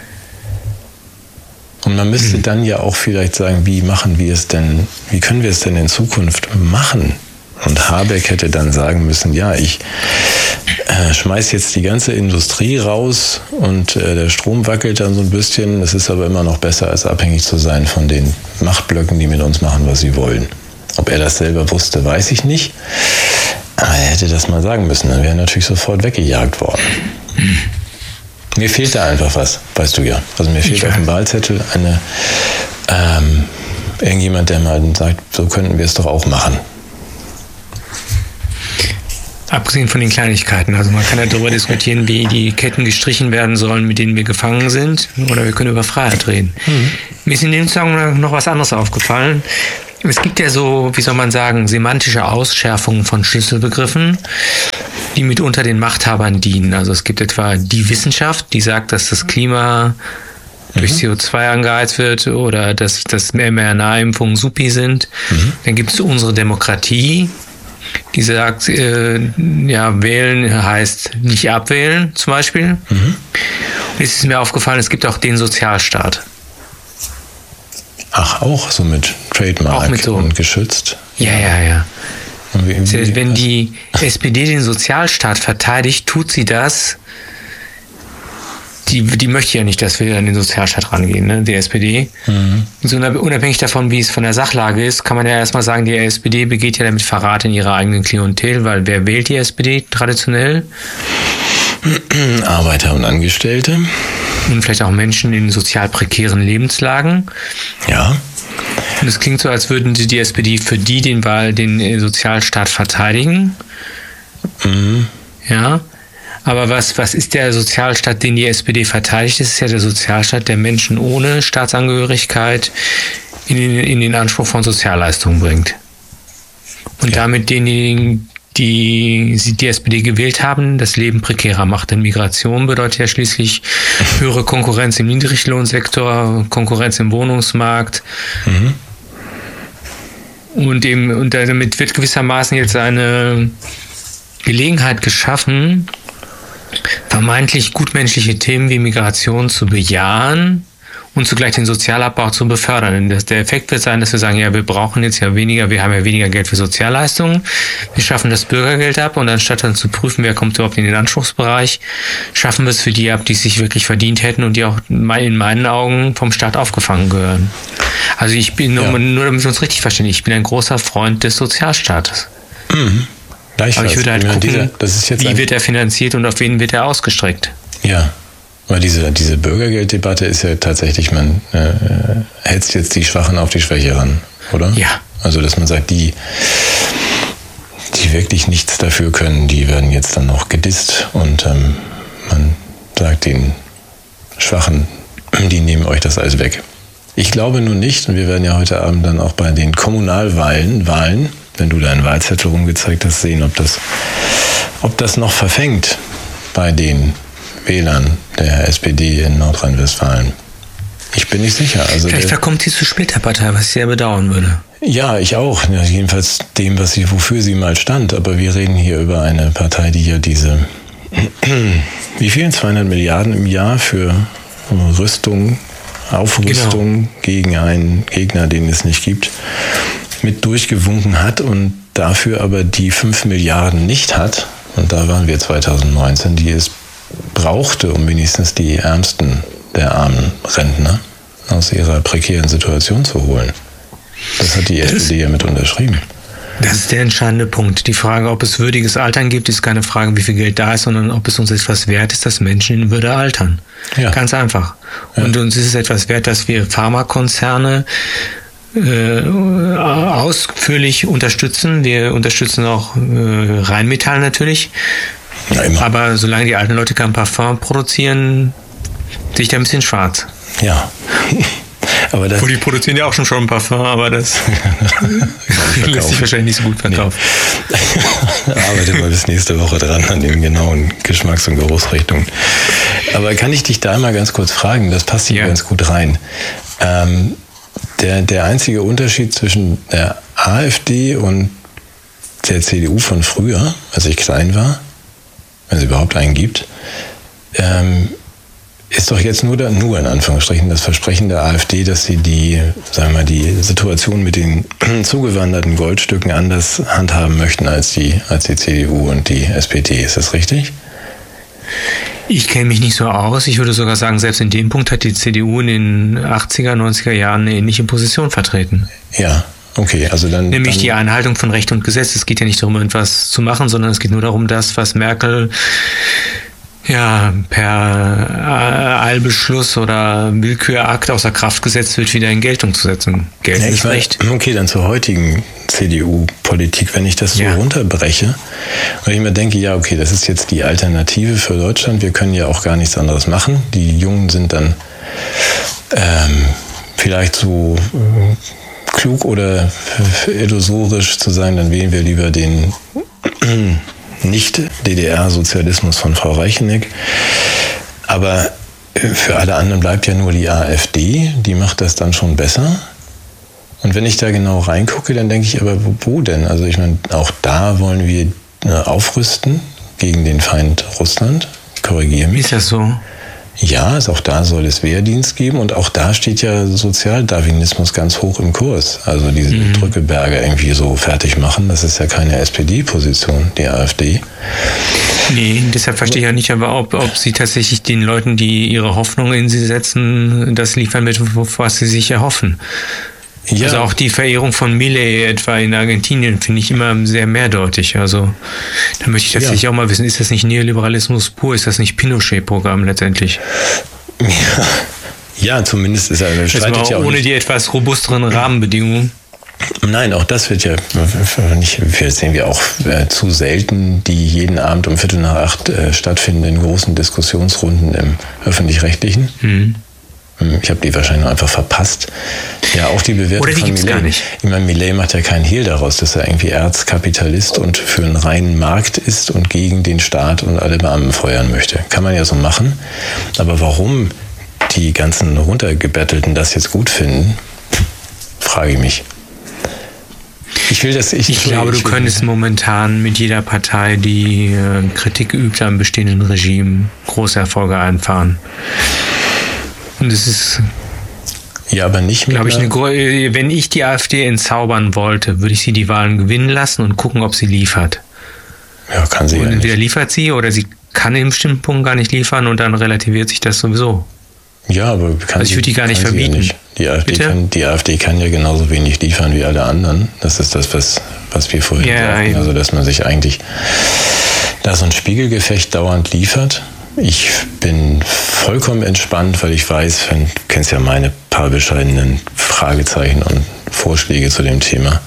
Und man müsste dann ja auch vielleicht sagen, wie können wir es denn in Zukunft machen? Und Habeck hätte dann sagen müssen, ja, ich schmeiß jetzt die ganze Industrie raus und der Strom wackelt dann so ein bisschen. Das ist aber immer noch besser, als abhängig zu sein von den Machtblöcken, die mit uns machen, was sie wollen. Ob er das selber wusste, weiß ich nicht. Aber er hätte das mal sagen müssen. Dann wäre er natürlich sofort weggejagt worden. Mir fehlt da einfach was, weißt du ja. Also mir fehlt auf dem Wahlzettel irgendjemand, der mal sagt, so könnten wir es doch auch machen. Abgesehen von den Kleinigkeiten. Also man kann ja darüber diskutieren, wie die Ketten gestrichen werden sollen, mit denen wir gefangen sind. Oder wir können über Freiheit reden. Mir ist in dem Zusammenhang noch was anderes aufgefallen. Es gibt ja so, wie soll man sagen, semantische Ausschärfungen von Schlüsselbegriffen, die mitunter den Machthabern dienen. Also es gibt etwa die Wissenschaft, die sagt, dass das Klima durch CO2 angeheizt wird oder dass mRNA-Impfungen supi sind. Dann gibt es unsere Demokratie, die sagt, wählen heißt nicht abwählen, zum Beispiel. Und jetzt ist mir aufgefallen, es gibt auch den Sozialstaat. Ach, auch so mit Trademark auch mit so, und geschützt? Ja. Wenn die SPD den Sozialstaat verteidigt, tut sie das. Die möchte ja nicht, dass wir an den Sozialstaat rangehen, ne? Die SPD. So unabhängig davon, wie es von der Sachlage ist, kann man ja erstmal sagen, die SPD begeht ja damit Verrat in ihrer eigenen Klientel, weil wer wählt die SPD traditionell? Arbeiter und Angestellte. Und vielleicht auch Menschen in sozial prekären Lebenslagen. Ja. Und es klingt so, als würden die SPD für die den Sozialstaat verteidigen. Ja. Aber was ist der Sozialstaat, den die SPD verteidigt? Das ist ja der Sozialstaat, der Menschen ohne Staatsangehörigkeit in den Anspruch von Sozialleistungen bringt. Und damit denjenigen, die SPD gewählt haben, das Leben prekärer macht. Denn Migration bedeutet ja schließlich höhere Konkurrenz im Niedriglohnsektor, Konkurrenz im Wohnungsmarkt. Und damit wird gewissermaßen jetzt eine Gelegenheit geschaffen, vermeintlich gutmenschliche Themen wie Migration zu bejahen und zugleich den Sozialabbau zu befördern. Denn der Effekt wird sein, dass wir sagen, ja, wir brauchen jetzt ja weniger, wir haben ja weniger Geld für Sozialleistungen, wir schaffen das Bürgergeld ab und anstatt dann zu prüfen, wer kommt überhaupt in den Anspruchsbereich, schaffen wir es für die ab, die es sich wirklich verdient hätten und die auch in meinen Augen vom Staat aufgefangen gehören. Also ich bin, nur damit wir uns richtig verstehen, ich bin ein großer Freund des Sozialstaates. Aber ich würde halt gucken, wie wird er finanziert und auf wen wird er ausgestreckt. Ja, weil diese Bürgergelddebatte ist ja tatsächlich, man hetzt jetzt die Schwachen auf die Schwächeren, oder? Ja. Also, dass man sagt, die wirklich nichts dafür können, die werden jetzt dann noch gedisst und man sagt den Schwachen, die nehmen euch das alles weg. Ich glaube nun nicht, und wir werden ja heute Abend dann auch bei den Kommunalwahlen, wenn du deinen Wahlzettel rumgezeigt hast, sehen, ob das noch verfängt bei den Wählern der SPD in Nordrhein-Westfalen. Ich bin nicht sicher. Also vielleicht verkommt sie zur Splitterpartei, was ich sehr bedauern würde. Ja, ich auch. Ja, jedenfalls dem, wofür sie mal stand. Aber wir reden hier über eine Partei, die ja diese, wie viel? 200 Milliarden im Jahr für Aufrüstung gegen einen Gegner, den es nicht gibt, mit durchgewunken hat und dafür aber die 5 Milliarden nicht hat, und da waren wir 2019, die es brauchte, um wenigstens die Ärmsten der armen Rentner aus ihrer prekären Situation zu holen. Das hat die SPD ja mit unterschrieben. Das ist der entscheidende Punkt. Die Frage, ob es würdiges Altern gibt, ist keine Frage, wie viel Geld da ist, sondern ob es uns etwas wert ist, dass Menschen in Würde altern. Ja. Ganz einfach. Ja. Und uns ist es etwas wert, dass wir Pharmakonzerne ausführlich unterstützen. Wir unterstützen auch Rheinmetall natürlich. Ja, immer. Aber solange die alten Leute kein Parfum produzieren, sehe ich da ein bisschen schwarz. Ja. Aber die produzieren ja auch schon ein Parfum, aber das lässt sich wahrscheinlich nicht so gut verkaufen. Nee. Arbeite mal bis nächste Woche dran an den genauen Geschmacks- und Geruchsrichtungen. Aber kann ich dich da mal ganz kurz fragen? Das passt hier ganz gut rein. Der einzige Unterschied zwischen der AfD und der CDU von früher, als ich klein war, wenn es überhaupt einen gibt, ist doch jetzt nur in Anführungsstrichen das Versprechen der AfD, dass sie die Situation mit den zugewanderten Goldstücken anders handhaben möchten als die CDU und die SPD. Ist das richtig? Ich kenne mich nicht so aus. Ich würde sogar sagen, selbst in dem Punkt hat die CDU in den 80er, 90er Jahren eine ähnliche Position vertreten. Ja, okay. Also nämlich die Einhaltung von Recht und Gesetz. Es geht ja nicht darum, irgendwas zu machen, sondern es geht nur darum, das, was Merkel ja, per Eilbeschluss oder Willkürakt außer Kraft gesetzt wird, wieder in Geltung zu setzen. Geltendes Recht. Okay, dann zur heutigen CDU-Politik, wenn ich das so runterbreche und ich mir denke, ja, okay, das ist jetzt die Alternative für Deutschland, wir können ja auch gar nichts anderes machen. Die Jungen sind dann vielleicht so klug oder illusorisch zu sagen, dann wählen wir lieber den Nicht-DDR-Sozialismus von Frau Reicheneck. Aber für alle anderen bleibt ja nur die AfD, die macht das dann schon besser. Und wenn ich da genau reingucke, dann denke ich, aber wo denn? Also ich meine, auch da wollen wir aufrüsten gegen den Feind Russland. Korrigiere mich. Ist das so? Ja, also auch da soll es Wehrdienst geben und auch da steht ja Sozialdarwinismus ganz hoch im Kurs. Also diese Drückeberger irgendwie so fertig machen, das ist ja keine SPD-Position, die AfD. Nee, deshalb verstehe ich ja nicht, aber ob sie tatsächlich den Leuten, die ihre Hoffnung in sie setzen, das liefern mit, was sie sich erhoffen. Ja. Also auch die Verehrung von Milei etwa in Argentinien finde ich immer sehr mehrdeutig. Also da möchte ich tatsächlich auch mal wissen, ist das nicht Neoliberalismus pur? Ist das nicht Pinochet-Programm letztendlich? Ja, zumindest ist er streitet ja auch ohne die etwas robusteren Rahmenbedingungen. Nein, auch das wird ja wir sehen wir auch zu selten, die jeden Abend um 7:45 stattfindenden großen Diskussionsrunden im Öffentlich-Rechtlichen. Ich habe die wahrscheinlich noch einfach verpasst. Ja, auch die Bewertung von Milei. Gar nicht. Ich meine, Milei macht ja keinen Hehl daraus, dass er irgendwie Erzkapitalist und für einen reinen Markt ist und gegen den Staat und alle Beamten feuern möchte. Kann man ja so machen. Aber warum die ganzen Runtergebettelten das jetzt gut finden, frage ich mich. Ich glaube, du könntest momentan mit jeder Partei, die Kritik übt am bestehenden Regime, große Erfolge einfahren. Und es ist, ja, aber nicht, glaube ich, wenn ich die AfD entzaubern wollte, würde ich sie die Wahlen gewinnen lassen und gucken, ob sie liefert. Ja, kann sie ja nicht. Entweder liefert sie oder sie kann in bestimmten Punkten gar nicht liefern und dann relativiert sich das sowieso. Ja, aber ich würde die gar nicht verbieten. Die AfD kann ja genauso wenig liefern wie alle anderen. Das ist das, was wir vorhin sagten. Also, dass man sich eigentlich da so ein Spiegelgefecht dauernd liefert. Ich bin vollkommen entspannt, weil ich weiß, du kennst ja meine paar bescheidenen Fragezeichen und Vorschläge zu dem Thema.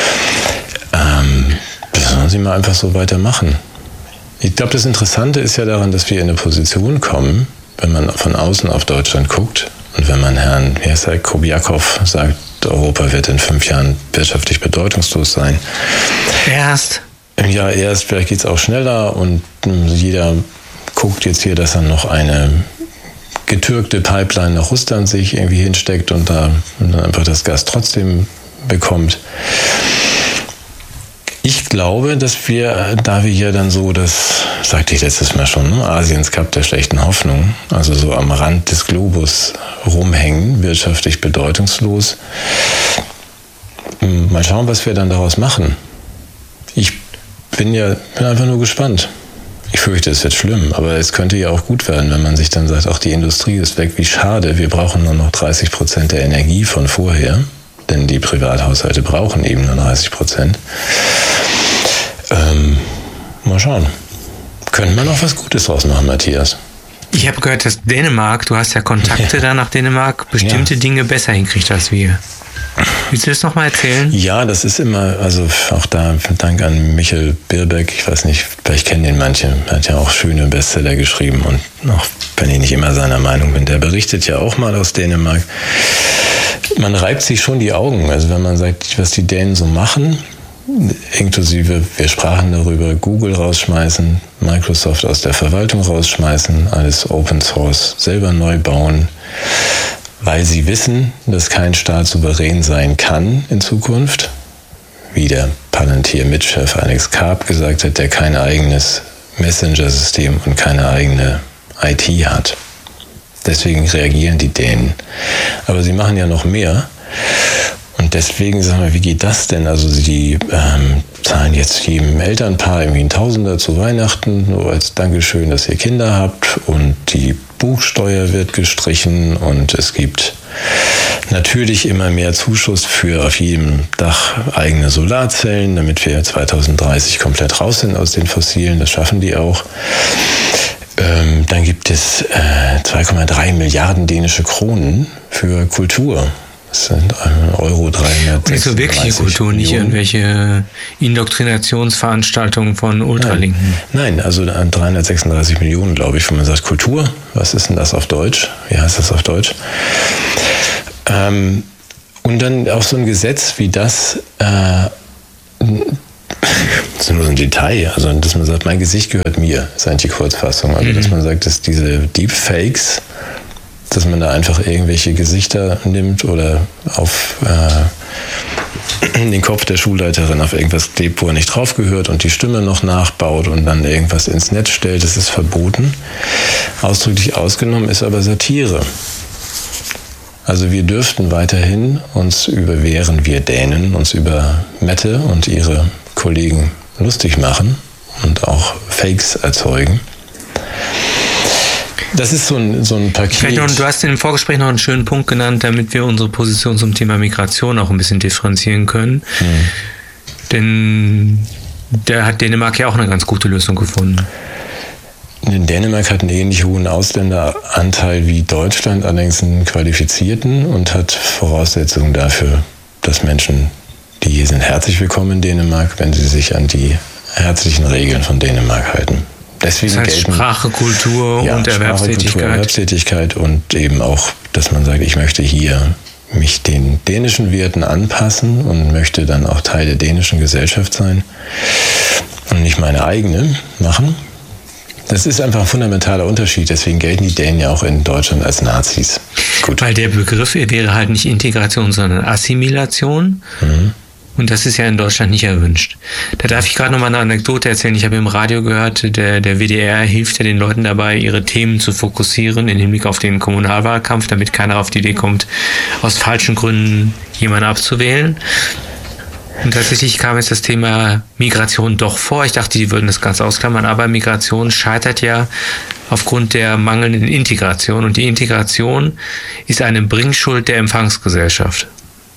Das sollen sie mal einfach so weitermachen. Ich glaube, das Interessante ist ja daran, dass wir in eine Position kommen, wenn man von außen auf Deutschland guckt und wenn man Herrn Kobiakov sagt, Europa wird in 5 Jahren wirtschaftlich bedeutungslos sein. Erst, vielleicht geht es auch schneller und jeder guckt jetzt hier, dass er noch eine getürkte Pipeline nach Russland sich irgendwie hinsteckt und dann einfach das Gas trotzdem bekommt. Ich glaube, dass wir, da wir hier dann so, das sagte ich letztes Mal schon, Asiens Cup der schlechten Hoffnung, also so am Rand des Globus rumhängen, wirtschaftlich bedeutungslos. Mal schauen, was wir dann daraus machen. Ich bin einfach nur gespannt. Ich fürchte, es wird schlimm, aber es könnte ja auch gut werden, wenn man sich dann sagt, ach, die Industrie ist weg, wie schade, wir brauchen nur noch 30% der Energie von vorher, denn die Privathaushalte brauchen eben nur 30%. Mal schauen. Könnte man auch was Gutes draus machen, Matthias? Ich habe gehört, dass Dänemark, du hast ja Kontakte da nach Dänemark, bestimmte Dinge besser hinkriegt als wir. Willst du das nochmal erzählen? Ja, das ist immer, also auch da Dank an Michael Birbeck, ich weiß nicht, vielleicht kennen den manche, er hat ja auch schöne Bestseller geschrieben und auch wenn ich nicht immer seiner Meinung bin, der berichtet ja auch mal aus Dänemark. Man reibt sich schon die Augen, also wenn man sagt, was die Dänen so machen, inklusive, wir sprachen darüber, Google rausschmeißen, Microsoft aus der Verwaltung rausschmeißen, alles Open Source selber neu bauen, weil sie wissen, dass kein Staat souverän sein kann in Zukunft, wie der Palantir-Mitchef Alex Karp gesagt hat, der kein eigenes Messenger-System und keine eigene IT hat. Deswegen reagieren die Dänen. Aber sie machen ja noch mehr. Und deswegen sagen wir, wie geht das denn? Also sie zahlen jetzt jedem Elternpaar irgendwie ein Tausender zu Weihnachten, nur als Dankeschön, dass ihr Kinder habt. Und die Buchsteuer wird gestrichen und es gibt natürlich immer mehr Zuschuss für auf jedem Dach eigene Solarzellen, damit wir 2030 komplett raus sind aus den Fossilen. Das schaffen die auch. Dann gibt es 2,3 Milliarden dänische Kronen für Kultur. Das sind Euro 336 nicht so wirkliche Kultur, Millionen. nicht irgendwelche Indoktrinationsveranstaltungen von Ultralinken. Nein, also 336 Millionen, glaube ich, wenn man sagt Kultur. Was ist denn das auf Deutsch? Wie heißt das auf Deutsch? Und dann auch so ein Gesetz wie das, das ist nur so ein Detail, also dass man sagt, mein Gesicht gehört mir, ist eigentlich die Kurzfassung. Also dass man sagt, dass diese Deepfakes, dass man da einfach irgendwelche Gesichter nimmt oder auf den Kopf der Schulleiterin auf irgendwas klebt, wo er nicht drauf gehört und die Stimme noch nachbaut und dann irgendwas ins Netz stellt, das ist verboten. Ausdrücklich ausgenommen ist aber Satire. Also wir dürften weiterhin uns während wir Dänen uns über Mette und ihre Kollegen lustig machen und auch Fakes erzeugen. Das ist so ein Paket. Du hast im Vorgespräch noch einen schönen Punkt genannt, damit wir unsere Position zum Thema Migration auch ein bisschen differenzieren können. Denn da hat Dänemark ja auch eine ganz gute Lösung gefunden. Dänemark hat einen ähnlich hohen Ausländeranteil wie Deutschland, allerdings einen qualifizierten, und hat Voraussetzungen dafür, dass Menschen, die hier sind, herzlich willkommen in Dänemark, wenn sie sich an die herzlichen Regeln von Dänemark halten. Deswegen das heißt Sprache, Kultur und Erwerbstätigkeit und eben auch, dass man sagt, ich möchte hier mich den dänischen Werten anpassen und möchte dann auch Teil der dänischen Gesellschaft sein und nicht meine eigene machen. Das ist einfach ein fundamentaler Unterschied, deswegen gelten die Dänen ja auch in Deutschland als Nazis. Gut. Weil der Begriff wäre halt nicht Integration, sondern Assimilation. Und das ist ja in Deutschland nicht erwünscht. Da darf ich gerade noch mal eine Anekdote erzählen. Ich habe im Radio gehört, der WDR hilft ja den Leuten dabei, ihre Themen zu fokussieren im Hinblick auf den Kommunalwahlkampf, damit keiner auf die Idee kommt, aus falschen Gründen jemanden abzuwählen. Und tatsächlich kam jetzt das Thema Migration doch vor. Ich dachte, die würden das ganz ausklammern, aber Migration scheitert ja aufgrund der mangelnden Integration. Und die Integration ist eine Bringschuld der Empfangsgesellschaft.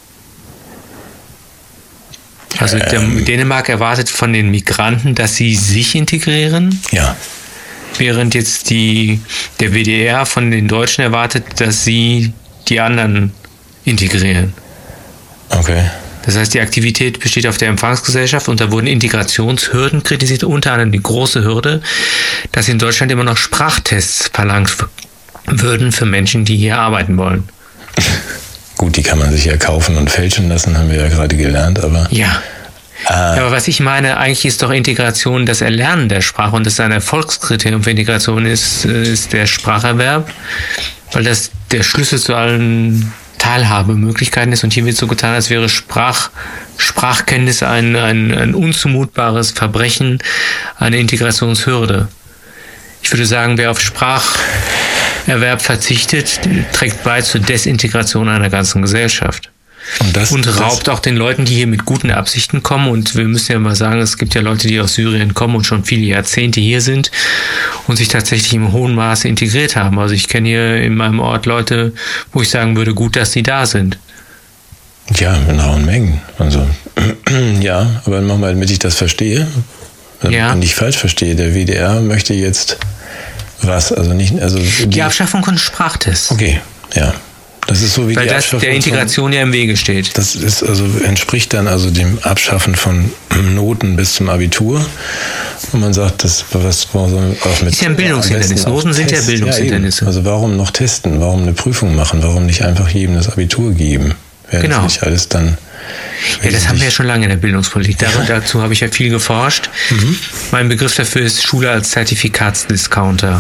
Also Dänemark erwartet von den Migranten, dass sie sich integrieren. Ja. Während jetzt der WDR von den Deutschen erwartet, dass sie die anderen integrieren. Okay. Das heißt, die Aktivität besteht auf der Empfangsgesellschaft und da wurden Integrationshürden kritisiert, unter anderem die große Hürde, dass in Deutschland immer noch Sprachtests verlangt würden für Menschen, die hier arbeiten wollen. Gut, die kann man sich ja kaufen und fälschen lassen, haben wir ja gerade gelernt, aber... Ja. Aber was ich meine, eigentlich ist doch Integration das Erlernen der Sprache und das ein Erfolgskriterium für Integration ist der Spracherwerb, weil das der Schlüssel zu allen Teilhabemöglichkeiten ist und hier wird so getan, als wäre Sprachkenntnis ein unzumutbares Verbrechen, eine Integrationshürde. Ich würde sagen, wer auf Spracherwerb verzichtet, trägt bei zur Desintegration einer ganzen Gesellschaft. Und raubt auch den Leuten, die hier mit guten Absichten kommen. Und wir müssen ja mal sagen, es gibt ja Leute, die aus Syrien kommen und schon viele Jahrzehnte hier sind und sich tatsächlich im hohen Maße integriert haben. Also ich kenne hier in meinem Ort Leute, wo ich sagen würde, gut, dass sie da sind. Ja, in rauen Mengen. Also ja, aber nochmal, damit ich das verstehe, wenn ich falsch verstehe, der WDR möchte jetzt was? Also nicht, also die Abschaffung von Sprachtests. Okay, ja. Das ist so wie weil das der Integration ja im Wege steht. Das ist entspricht dann also dem Abschaffen von Noten bis zum Abitur. Und man sagt, das was auch mit ist ja ein Bildungshindernis. Noten sind ja Bildungshindernisse. Ja, also warum noch testen? Warum eine Prüfung machen? Warum nicht einfach jedem das Abitur geben? Wäre das nicht alles dann... Ja, das haben wir ja schon lange in der Bildungspolitik. Dazu habe ich ja viel geforscht. Mein Begriff dafür ist Schule als Zertifikatsdiscounter.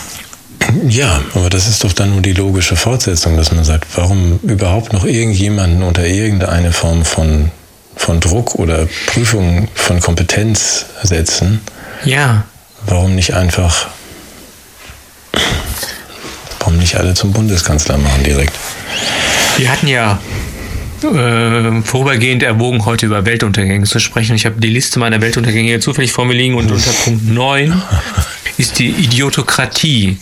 Ja, aber das ist doch dann nur die logische Fortsetzung, dass man sagt, warum überhaupt noch irgendjemanden unter irgendeine Form von Druck oder Prüfung von Kompetenz setzen? Ja. Warum nicht alle zum Bundeskanzler machen direkt? Wir hatten ja vorübergehend erwogen, heute über Weltuntergänge zu sprechen. Ich habe die Liste meiner Weltuntergänge hier zufällig vor mir liegen und unter Punkt 9 ist die Idiotokratie.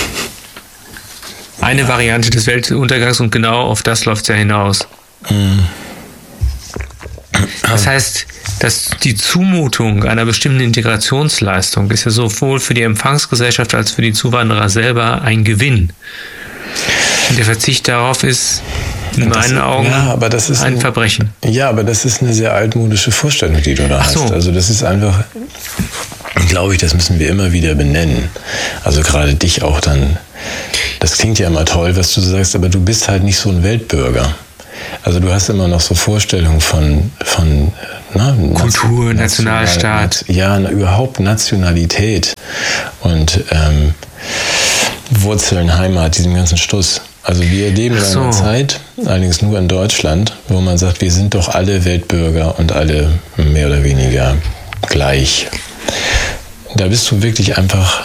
Eine Variante des Weltuntergangs und genau auf das läuft es ja hinaus. Das heißt, dass die Zumutung einer bestimmten Integrationsleistung ist ja sowohl für die Empfangsgesellschaft als für die Zuwanderer selber ein Gewinn. Und der Verzicht darauf ist in meinen Augen ein Verbrechen. Ja, aber das ist eine sehr altmodische Vorstellung, die du da hast. Also das ist einfach, glaube ich, das müssen wir immer wieder benennen. Also gerade dich auch dann, das klingt ja immer toll, was du sagst, aber du bist halt nicht so ein Weltbürger. Also du hast immer noch so Vorstellungen von Kultur, Nationalstaat. Überhaupt Nationalität und Wurzeln, Heimat, diesen ganzen Stuss. Also wir leben in einer Zeit, allerdings nur in Deutschland, wo man sagt, wir sind doch alle Weltbürger und alle mehr oder weniger gleich. Da bist du wirklich einfach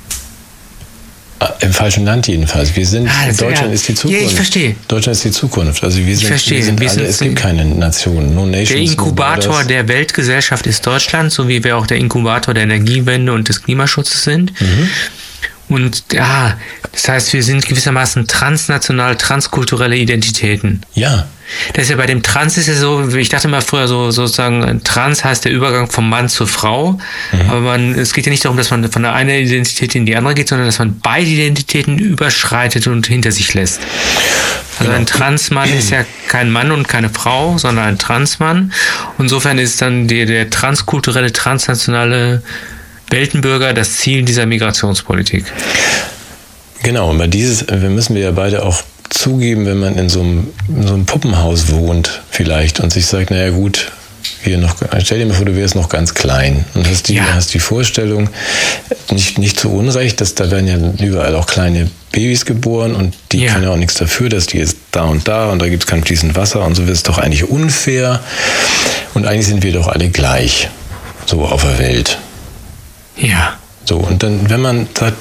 im falschen Land jedenfalls. Deutschland ist die Zukunft. Ja, ich verstehe. Deutschland ist die Zukunft. Also es gibt keine Nation. No nations, der Inkubator der Weltgesellschaft ist Deutschland, so wie wir auch der Inkubator der Energiewende und des Klimaschutzes sind. Mhm. Und das heißt, wir sind gewissermaßen transnational, transkulturelle Identitäten. Ja. Das ist ja bei dem Trans ist ja so, ich dachte mal früher sozusagen, Trans heißt der Übergang vom Mann zur Frau. Mhm. Aber es geht ja nicht darum, dass man von der einen Identität in die andere geht, sondern dass man beide Identitäten überschreitet und hinter sich lässt. Also ein Transmann ist ja kein Mann und keine Frau, sondern ein Transmann. Insofern ist dann der transkulturelle, transnationale Weltenbürger das Ziel dieser Migrationspolitik. Genau, aber wir müssen ja beide auch zugeben, wenn man in so einem Puppenhaus wohnt vielleicht und sich sagt, naja gut, stell dir mal vor, du wärst noch ganz klein und hast die Vorstellung, nicht zu Unrecht, dass da werden ja überall auch kleine Babys geboren und die können ja auch nichts dafür, dass die jetzt da und da gibt es kein fließend Wasser und so wird es doch eigentlich unfair und eigentlich sind wir doch alle gleich, so auf der Welt. Ja. So, und dann, wenn man sagt,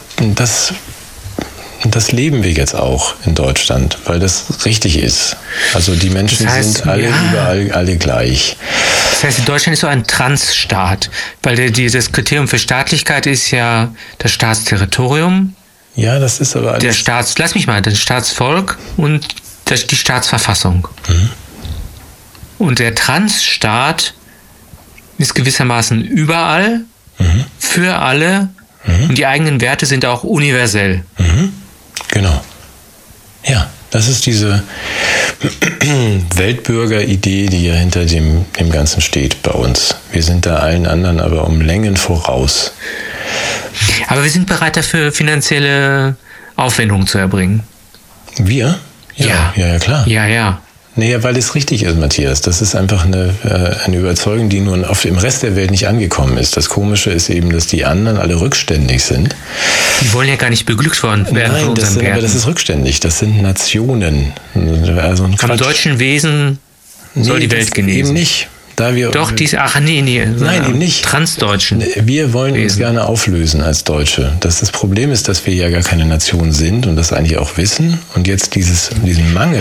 das leben wir jetzt auch in Deutschland, weil das richtig ist. Also die Menschen sind alle überall alle gleich. Das heißt, Deutschland ist so ein Transstaat, weil das Kriterium für Staatlichkeit ist ja das Staatsterritorium. Ja, das ist aber alles... das Staatsvolk und die Staatsverfassung. Mhm. Und der Transstaat ist gewissermaßen überall, für alle, und die eigenen Werte sind auch universell. Mhm. Genau. Ja, das ist diese Weltbürger-Idee, die ja hinter dem Ganzen steht bei uns. Wir sind da allen anderen aber um Längen voraus. Aber wir sind bereit dafür, finanzielle Aufwendungen zu erbringen. Wir? Ja, klar. Ja. Naja, weil es richtig ist, Matthias. Das ist einfach eine Überzeugung, die nur im Rest der Welt nicht angekommen ist. Das Komische ist eben, dass die anderen alle rückständig sind. Die wollen ja gar nicht beglückt werden von unseren Werten. Aber das ist rückständig. Das sind Nationen. Also vom deutschen Wesen soll die Welt genesen. Eben nicht. Nein, eben nicht. Transdeutschen. Wir wollen uns gerne auflösen als Deutsche. Das Problem ist, dass wir ja gar keine Nation sind und das eigentlich auch wissen. Und jetzt diesen Mangel,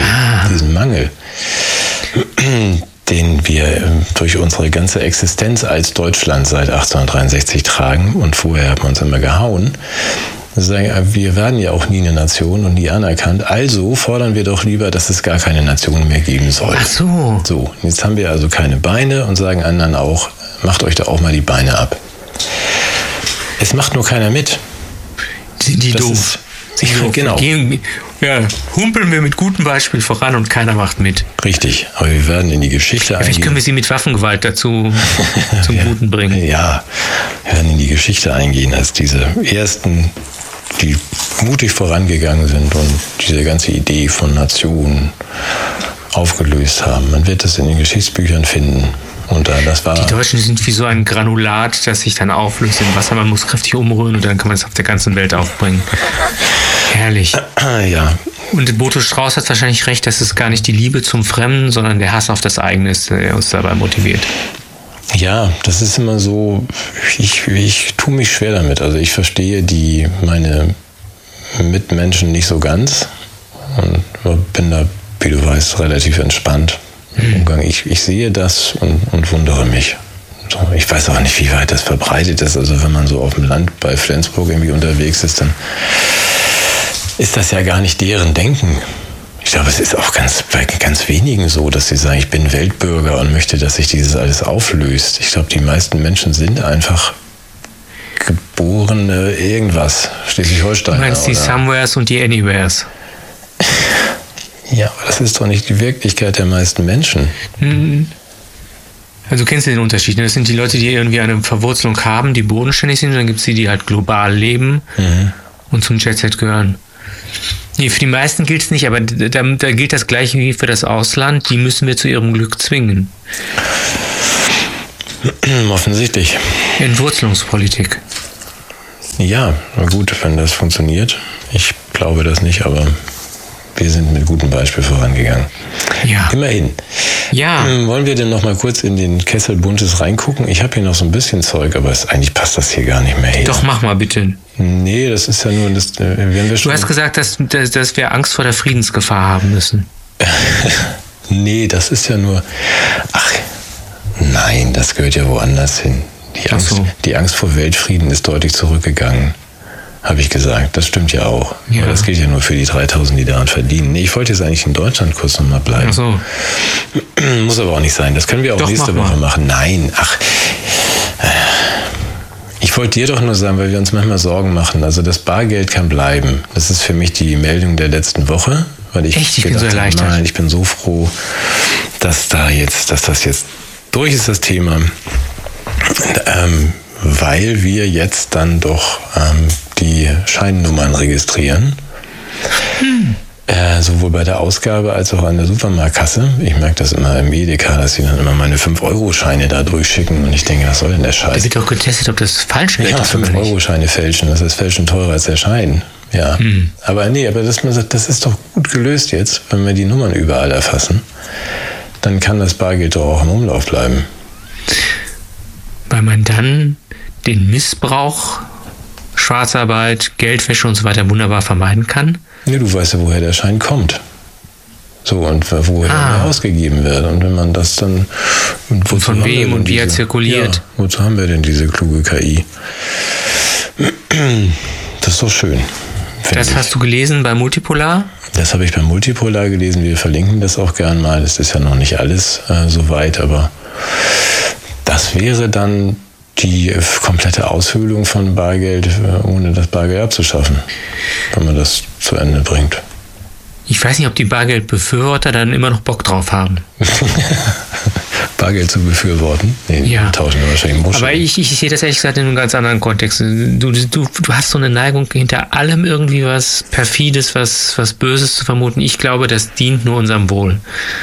den wir durch unsere ganze Existenz als Deutschland seit 1863 tragen und vorher haben wir uns immer gehauen, sagen, wir werden ja auch nie eine Nation und nie anerkannt, also fordern wir doch lieber, dass es gar keine Nation mehr geben soll. Ach so. So, jetzt haben wir also keine Beine und sagen anderen auch, macht euch da auch mal die Beine ab. Es macht nur keiner mit. Sind die doof? Genau. Humpeln wir mit gutem Beispiel voran und keiner macht mit. Richtig, aber wir werden in die Geschichte eingehen. Vielleicht können wir sie mit Waffengewalt dazu zum Guten bringen. Ja, wir werden in die Geschichte eingehen als diese ersten, die mutig vorangegangen sind und diese ganze Idee von Nationen aufgelöst haben. Man wird das in den Geschichtsbüchern finden. Und die Deutschen sind wie so ein Granulat, das sich dann auflöst in Wasser. Man muss kräftig umrühren und dann kann man es auf der ganzen Welt aufbringen. Herrlich. Ja. Und Boto Strauß hat wahrscheinlich recht, dass es gar nicht die Liebe zum Fremden, sondern der Hass auf das eigene ist, der uns dabei motiviert. Ja, das ist immer so, ich tue mich schwer damit. Also ich verstehe meine Mitmenschen nicht so ganz und bin da, wie du weißt, relativ entspannt im Umgang. Ich sehe das und wundere mich. So, ich weiß auch nicht, wie weit das verbreitet ist. Also wenn man so auf dem Land bei Flensburg irgendwie unterwegs ist, dann ist das ja gar nicht deren Denken. Ich glaube, es ist auch bei ganz wenigen so, dass sie sagen, ich bin Weltbürger und möchte, dass sich dieses alles auflöst. Ich glaube, die meisten Menschen sind einfach geborene irgendwas, Schleswig-Holstein. Du meinst die Somewheres und die Anywheres? Ja, aber das ist doch nicht die Wirklichkeit der meisten Menschen. Also kennst du den Unterschied? Das sind die Leute, die irgendwie eine Verwurzelung haben, die bodenständig sind, und dann gibt es die halt global leben und zum Jet-Set gehören. Nee, für die meisten gilt es nicht, aber da gilt das Gleiche wie für das Ausland. Die müssen wir zu ihrem Glück zwingen. Offensichtlich. Entwurzelungspolitik. Ja, na gut, wenn das funktioniert. Ich glaube das nicht, aber wir sind mit gutem Beispiel vorangegangen. Ja. Immerhin. Ja. Wollen wir denn noch mal kurz in den Kessel Buntes reingucken? Ich habe hier noch so ein bisschen Zeug, aber eigentlich passt das hier gar nicht mehr hin. Doch, mach mal bitte. Nee, das ist ja nur... wenn wir schon du hast gesagt, dass wir Angst vor der Friedensgefahr haben müssen. Nee, das ist ja nur... Ach, nein, das gehört ja woanders hin. Die Angst vor Weltfrieden ist deutlich zurückgegangen, habe ich gesagt. Das stimmt ja auch. Ja. Aber das gilt ja nur für die 3.000, die daran verdienen. Nee, ich wollte jetzt eigentlich in Deutschland kurz nochmal bleiben. Ach so. Muss aber auch nicht sein. Das können wir auch Doch, nächste Woche machen. Nein, ach... Ich wollte dir doch nur sagen, weil wir uns manchmal Sorgen machen. Also das Bargeld kann bleiben. Das ist für mich die Meldung der letzten Woche. Weil ich bin so erleichtert. Nein, ich bin so froh, dass das jetzt durch ist, das Thema. Weil wir jetzt dann doch die Scheinnummern registrieren. Sowohl bei der Ausgabe als auch an der Supermarktkasse. Ich merke das immer im Edeka, dass sie dann immer meine 5-Euro-Scheine da durchschicken und ich denke, was soll denn der Scheiß? Da wird doch getestet, ob das falsch ist. Ja, 5-Euro-Scheine fälschen, das ist Fälschen teurer als der Schein. Ja. Aber das ist doch gut gelöst jetzt, wenn wir die Nummern überall erfassen. Dann kann das Bargeld doch auch im Umlauf bleiben. Weil man dann den Missbrauch, Schwarzarbeit, Geldwäsche und so weiter wunderbar vermeiden kann. Ja, du weißt ja, woher der Schein kommt. So, und woher er ausgegeben wird. Und wenn man das dann... Von wem und wie er zirkuliert. Ja, wozu haben wir denn diese kluge KI? Das ist doch schön. Das hast du gelesen bei Multipolar? Das habe ich bei Multipolar gelesen. Wir verlinken das auch gern mal. Das ist ja noch nicht alles so weit, aber das wäre dann die komplette Aushöhlung von Bargeld, ohne das Bargeld abzuschaffen, wenn man das zu Ende bringt. Ich weiß nicht, ob die Bargeldbefürworter dann immer noch Bock drauf haben. Bargeld zu befürworten? Nee, ja. Tauschen wir wahrscheinlich Muscheln. Aber ich sehe das ehrlich gesagt in einem ganz anderen Kontext. Du hast so eine Neigung, hinter allem irgendwie was Perfides, was Böses zu vermuten. Ich glaube, das dient nur unserem Wohl.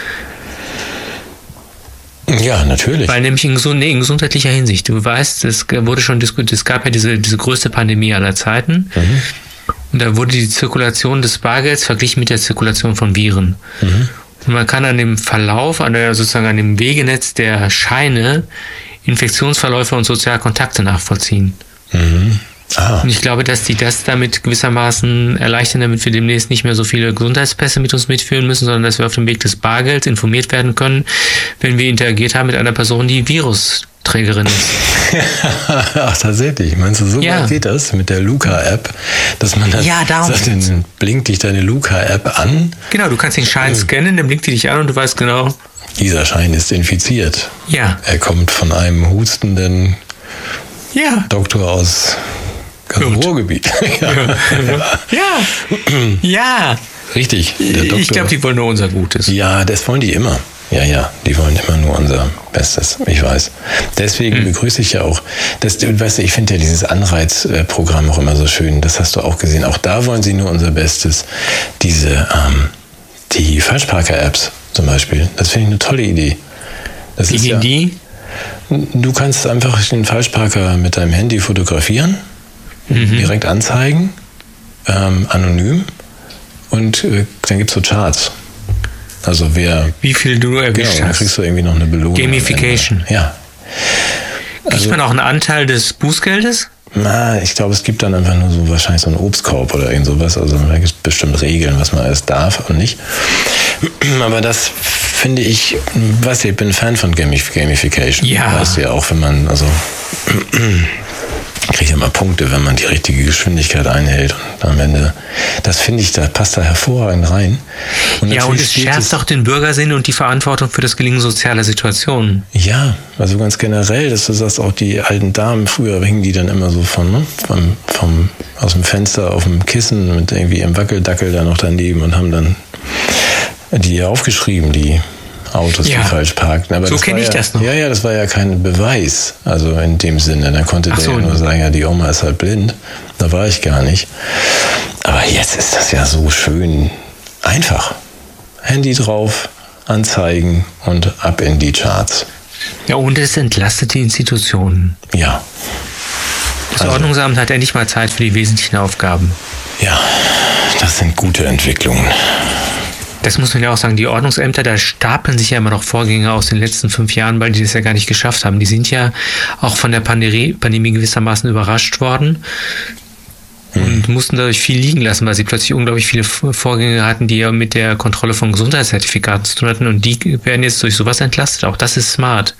Ja, natürlich. Weil nämlich in gesundheitlicher Hinsicht. Du weißt, es wurde schon diskutiert, es gab ja diese größte Pandemie aller Zeiten. Und da wurde die Zirkulation des Bargelds verglichen mit der Zirkulation von Viren. Und man kann an dem Verlauf, sozusagen an dem Wegenetz der Scheine Infektionsverläufe und Sozialkontakte nachvollziehen. Und ich glaube, dass die das damit gewissermaßen erleichtern, damit wir demnächst nicht mehr so viele Gesundheitspässe mit uns mitführen müssen, sondern dass wir auf dem Weg des Bargelds informiert werden können, wenn wir interagiert haben mit einer Person, die Virusträgerin ist. Ach, tatsächlich. Meinst du, so weit geht das mit der Luca-App, dass man das sagt, dann blinkt dich deine Luca-App an? Genau, du kannst den Schein scannen, dann blinkt die dich an und du weißt genau. Dieser Schein ist infiziert. Ja. Er kommt von einem hustenden Doktor aus Ruhrgebiet. Ja. Richtig. Ich glaube, die wollen nur unser Gutes. Ja, das wollen die immer. Ja, die wollen immer nur unser Bestes, ich weiß. Deswegen begrüße ich ja auch, ich finde ja dieses Anreizprogramm auch immer so schön, das hast du auch gesehen. Auch da wollen sie nur unser Bestes. Die Falschparker-Apps zum Beispiel, das finde ich eine tolle Idee. Wie gehen die? Du kannst einfach den Falschparker mit deinem Handy fotografieren, direkt anzeigen, anonym, und dann gibt es so Charts. Also wie viel du erwischt hast. Dann kriegst du irgendwie noch eine Belohnung. Gamification. Ja. Kriegt man auch einen Anteil des Bußgeldes? Na, ich glaube, es gibt dann einfach nur so wahrscheinlich so einen Obstkorb oder irgend sowas. Also da gibt es bestimmt Regeln, was man alles darf und nicht. Aber das finde ich, ich bin Fan von Gamification. Ja. Weißt du ja auch, wenn man, kriegt ja mal Punkte, wenn man die richtige Geschwindigkeit einhält. Und am Ende, das finde ich, da passt da hervorragend rein. Und es schärft auch den Bürgersinn und die Verantwortung für das Gelingen sozialer Situationen. Ja, also ganz generell, dass du sagst, auch die alten Damen, früher hingen die dann immer so aus dem Fenster auf dem Kissen mit irgendwie im Wackeldackel da noch daneben und haben dann die aufgeschrieben, die Autos, die falsch parkten. Aber so kenne ich das noch. Ja, das war ja kein Beweis, also in dem Sinne. Dann konnte der ja nur sagen, ja, die Oma ist halt blind. Da war ich gar nicht. Aber jetzt ist das ja so schön einfach. Handy drauf, anzeigen und ab in die Charts. Ja, und es entlastet die Institutionen. Ja. Das Ordnungsamt hat endlich mal Zeit für die wesentlichen Aufgaben. Ja, das sind gute Entwicklungen. Das muss man ja auch sagen, die Ordnungsämter, da stapeln sich ja immer noch Vorgänge aus den letzten 5 Jahren, weil die das ja gar nicht geschafft haben. Die sind ja auch von der Pandemie gewissermaßen überrascht worden und mussten dadurch viel liegen lassen, weil sie plötzlich unglaublich viele Vorgänge hatten, die ja mit der Kontrolle von Gesundheitszertifikaten zu tun hatten, und die werden jetzt durch sowas entlastet. Auch das ist smart.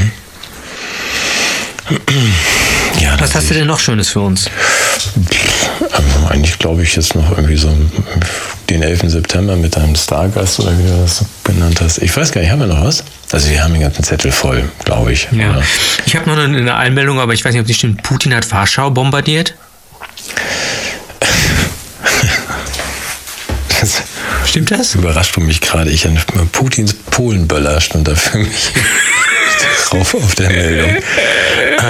Ja, was hast du denn noch Schönes für uns? Eigentlich glaube ich jetzt noch irgendwie so den 11. September mit deinem Stargast oder wie du das genannt hast. Ich weiß gar nicht, haben wir noch was? Also wir haben den ganzen Zettel voll, glaube ich. Ja. Oder? Ich habe noch eine Einmeldung, aber ich weiß nicht, ob die stimmt. Putin hat Warschau bombardiert. Stimmt das? Überrascht mich gerade. Putins Polenböller stand da für mich drauf auf der Meldung.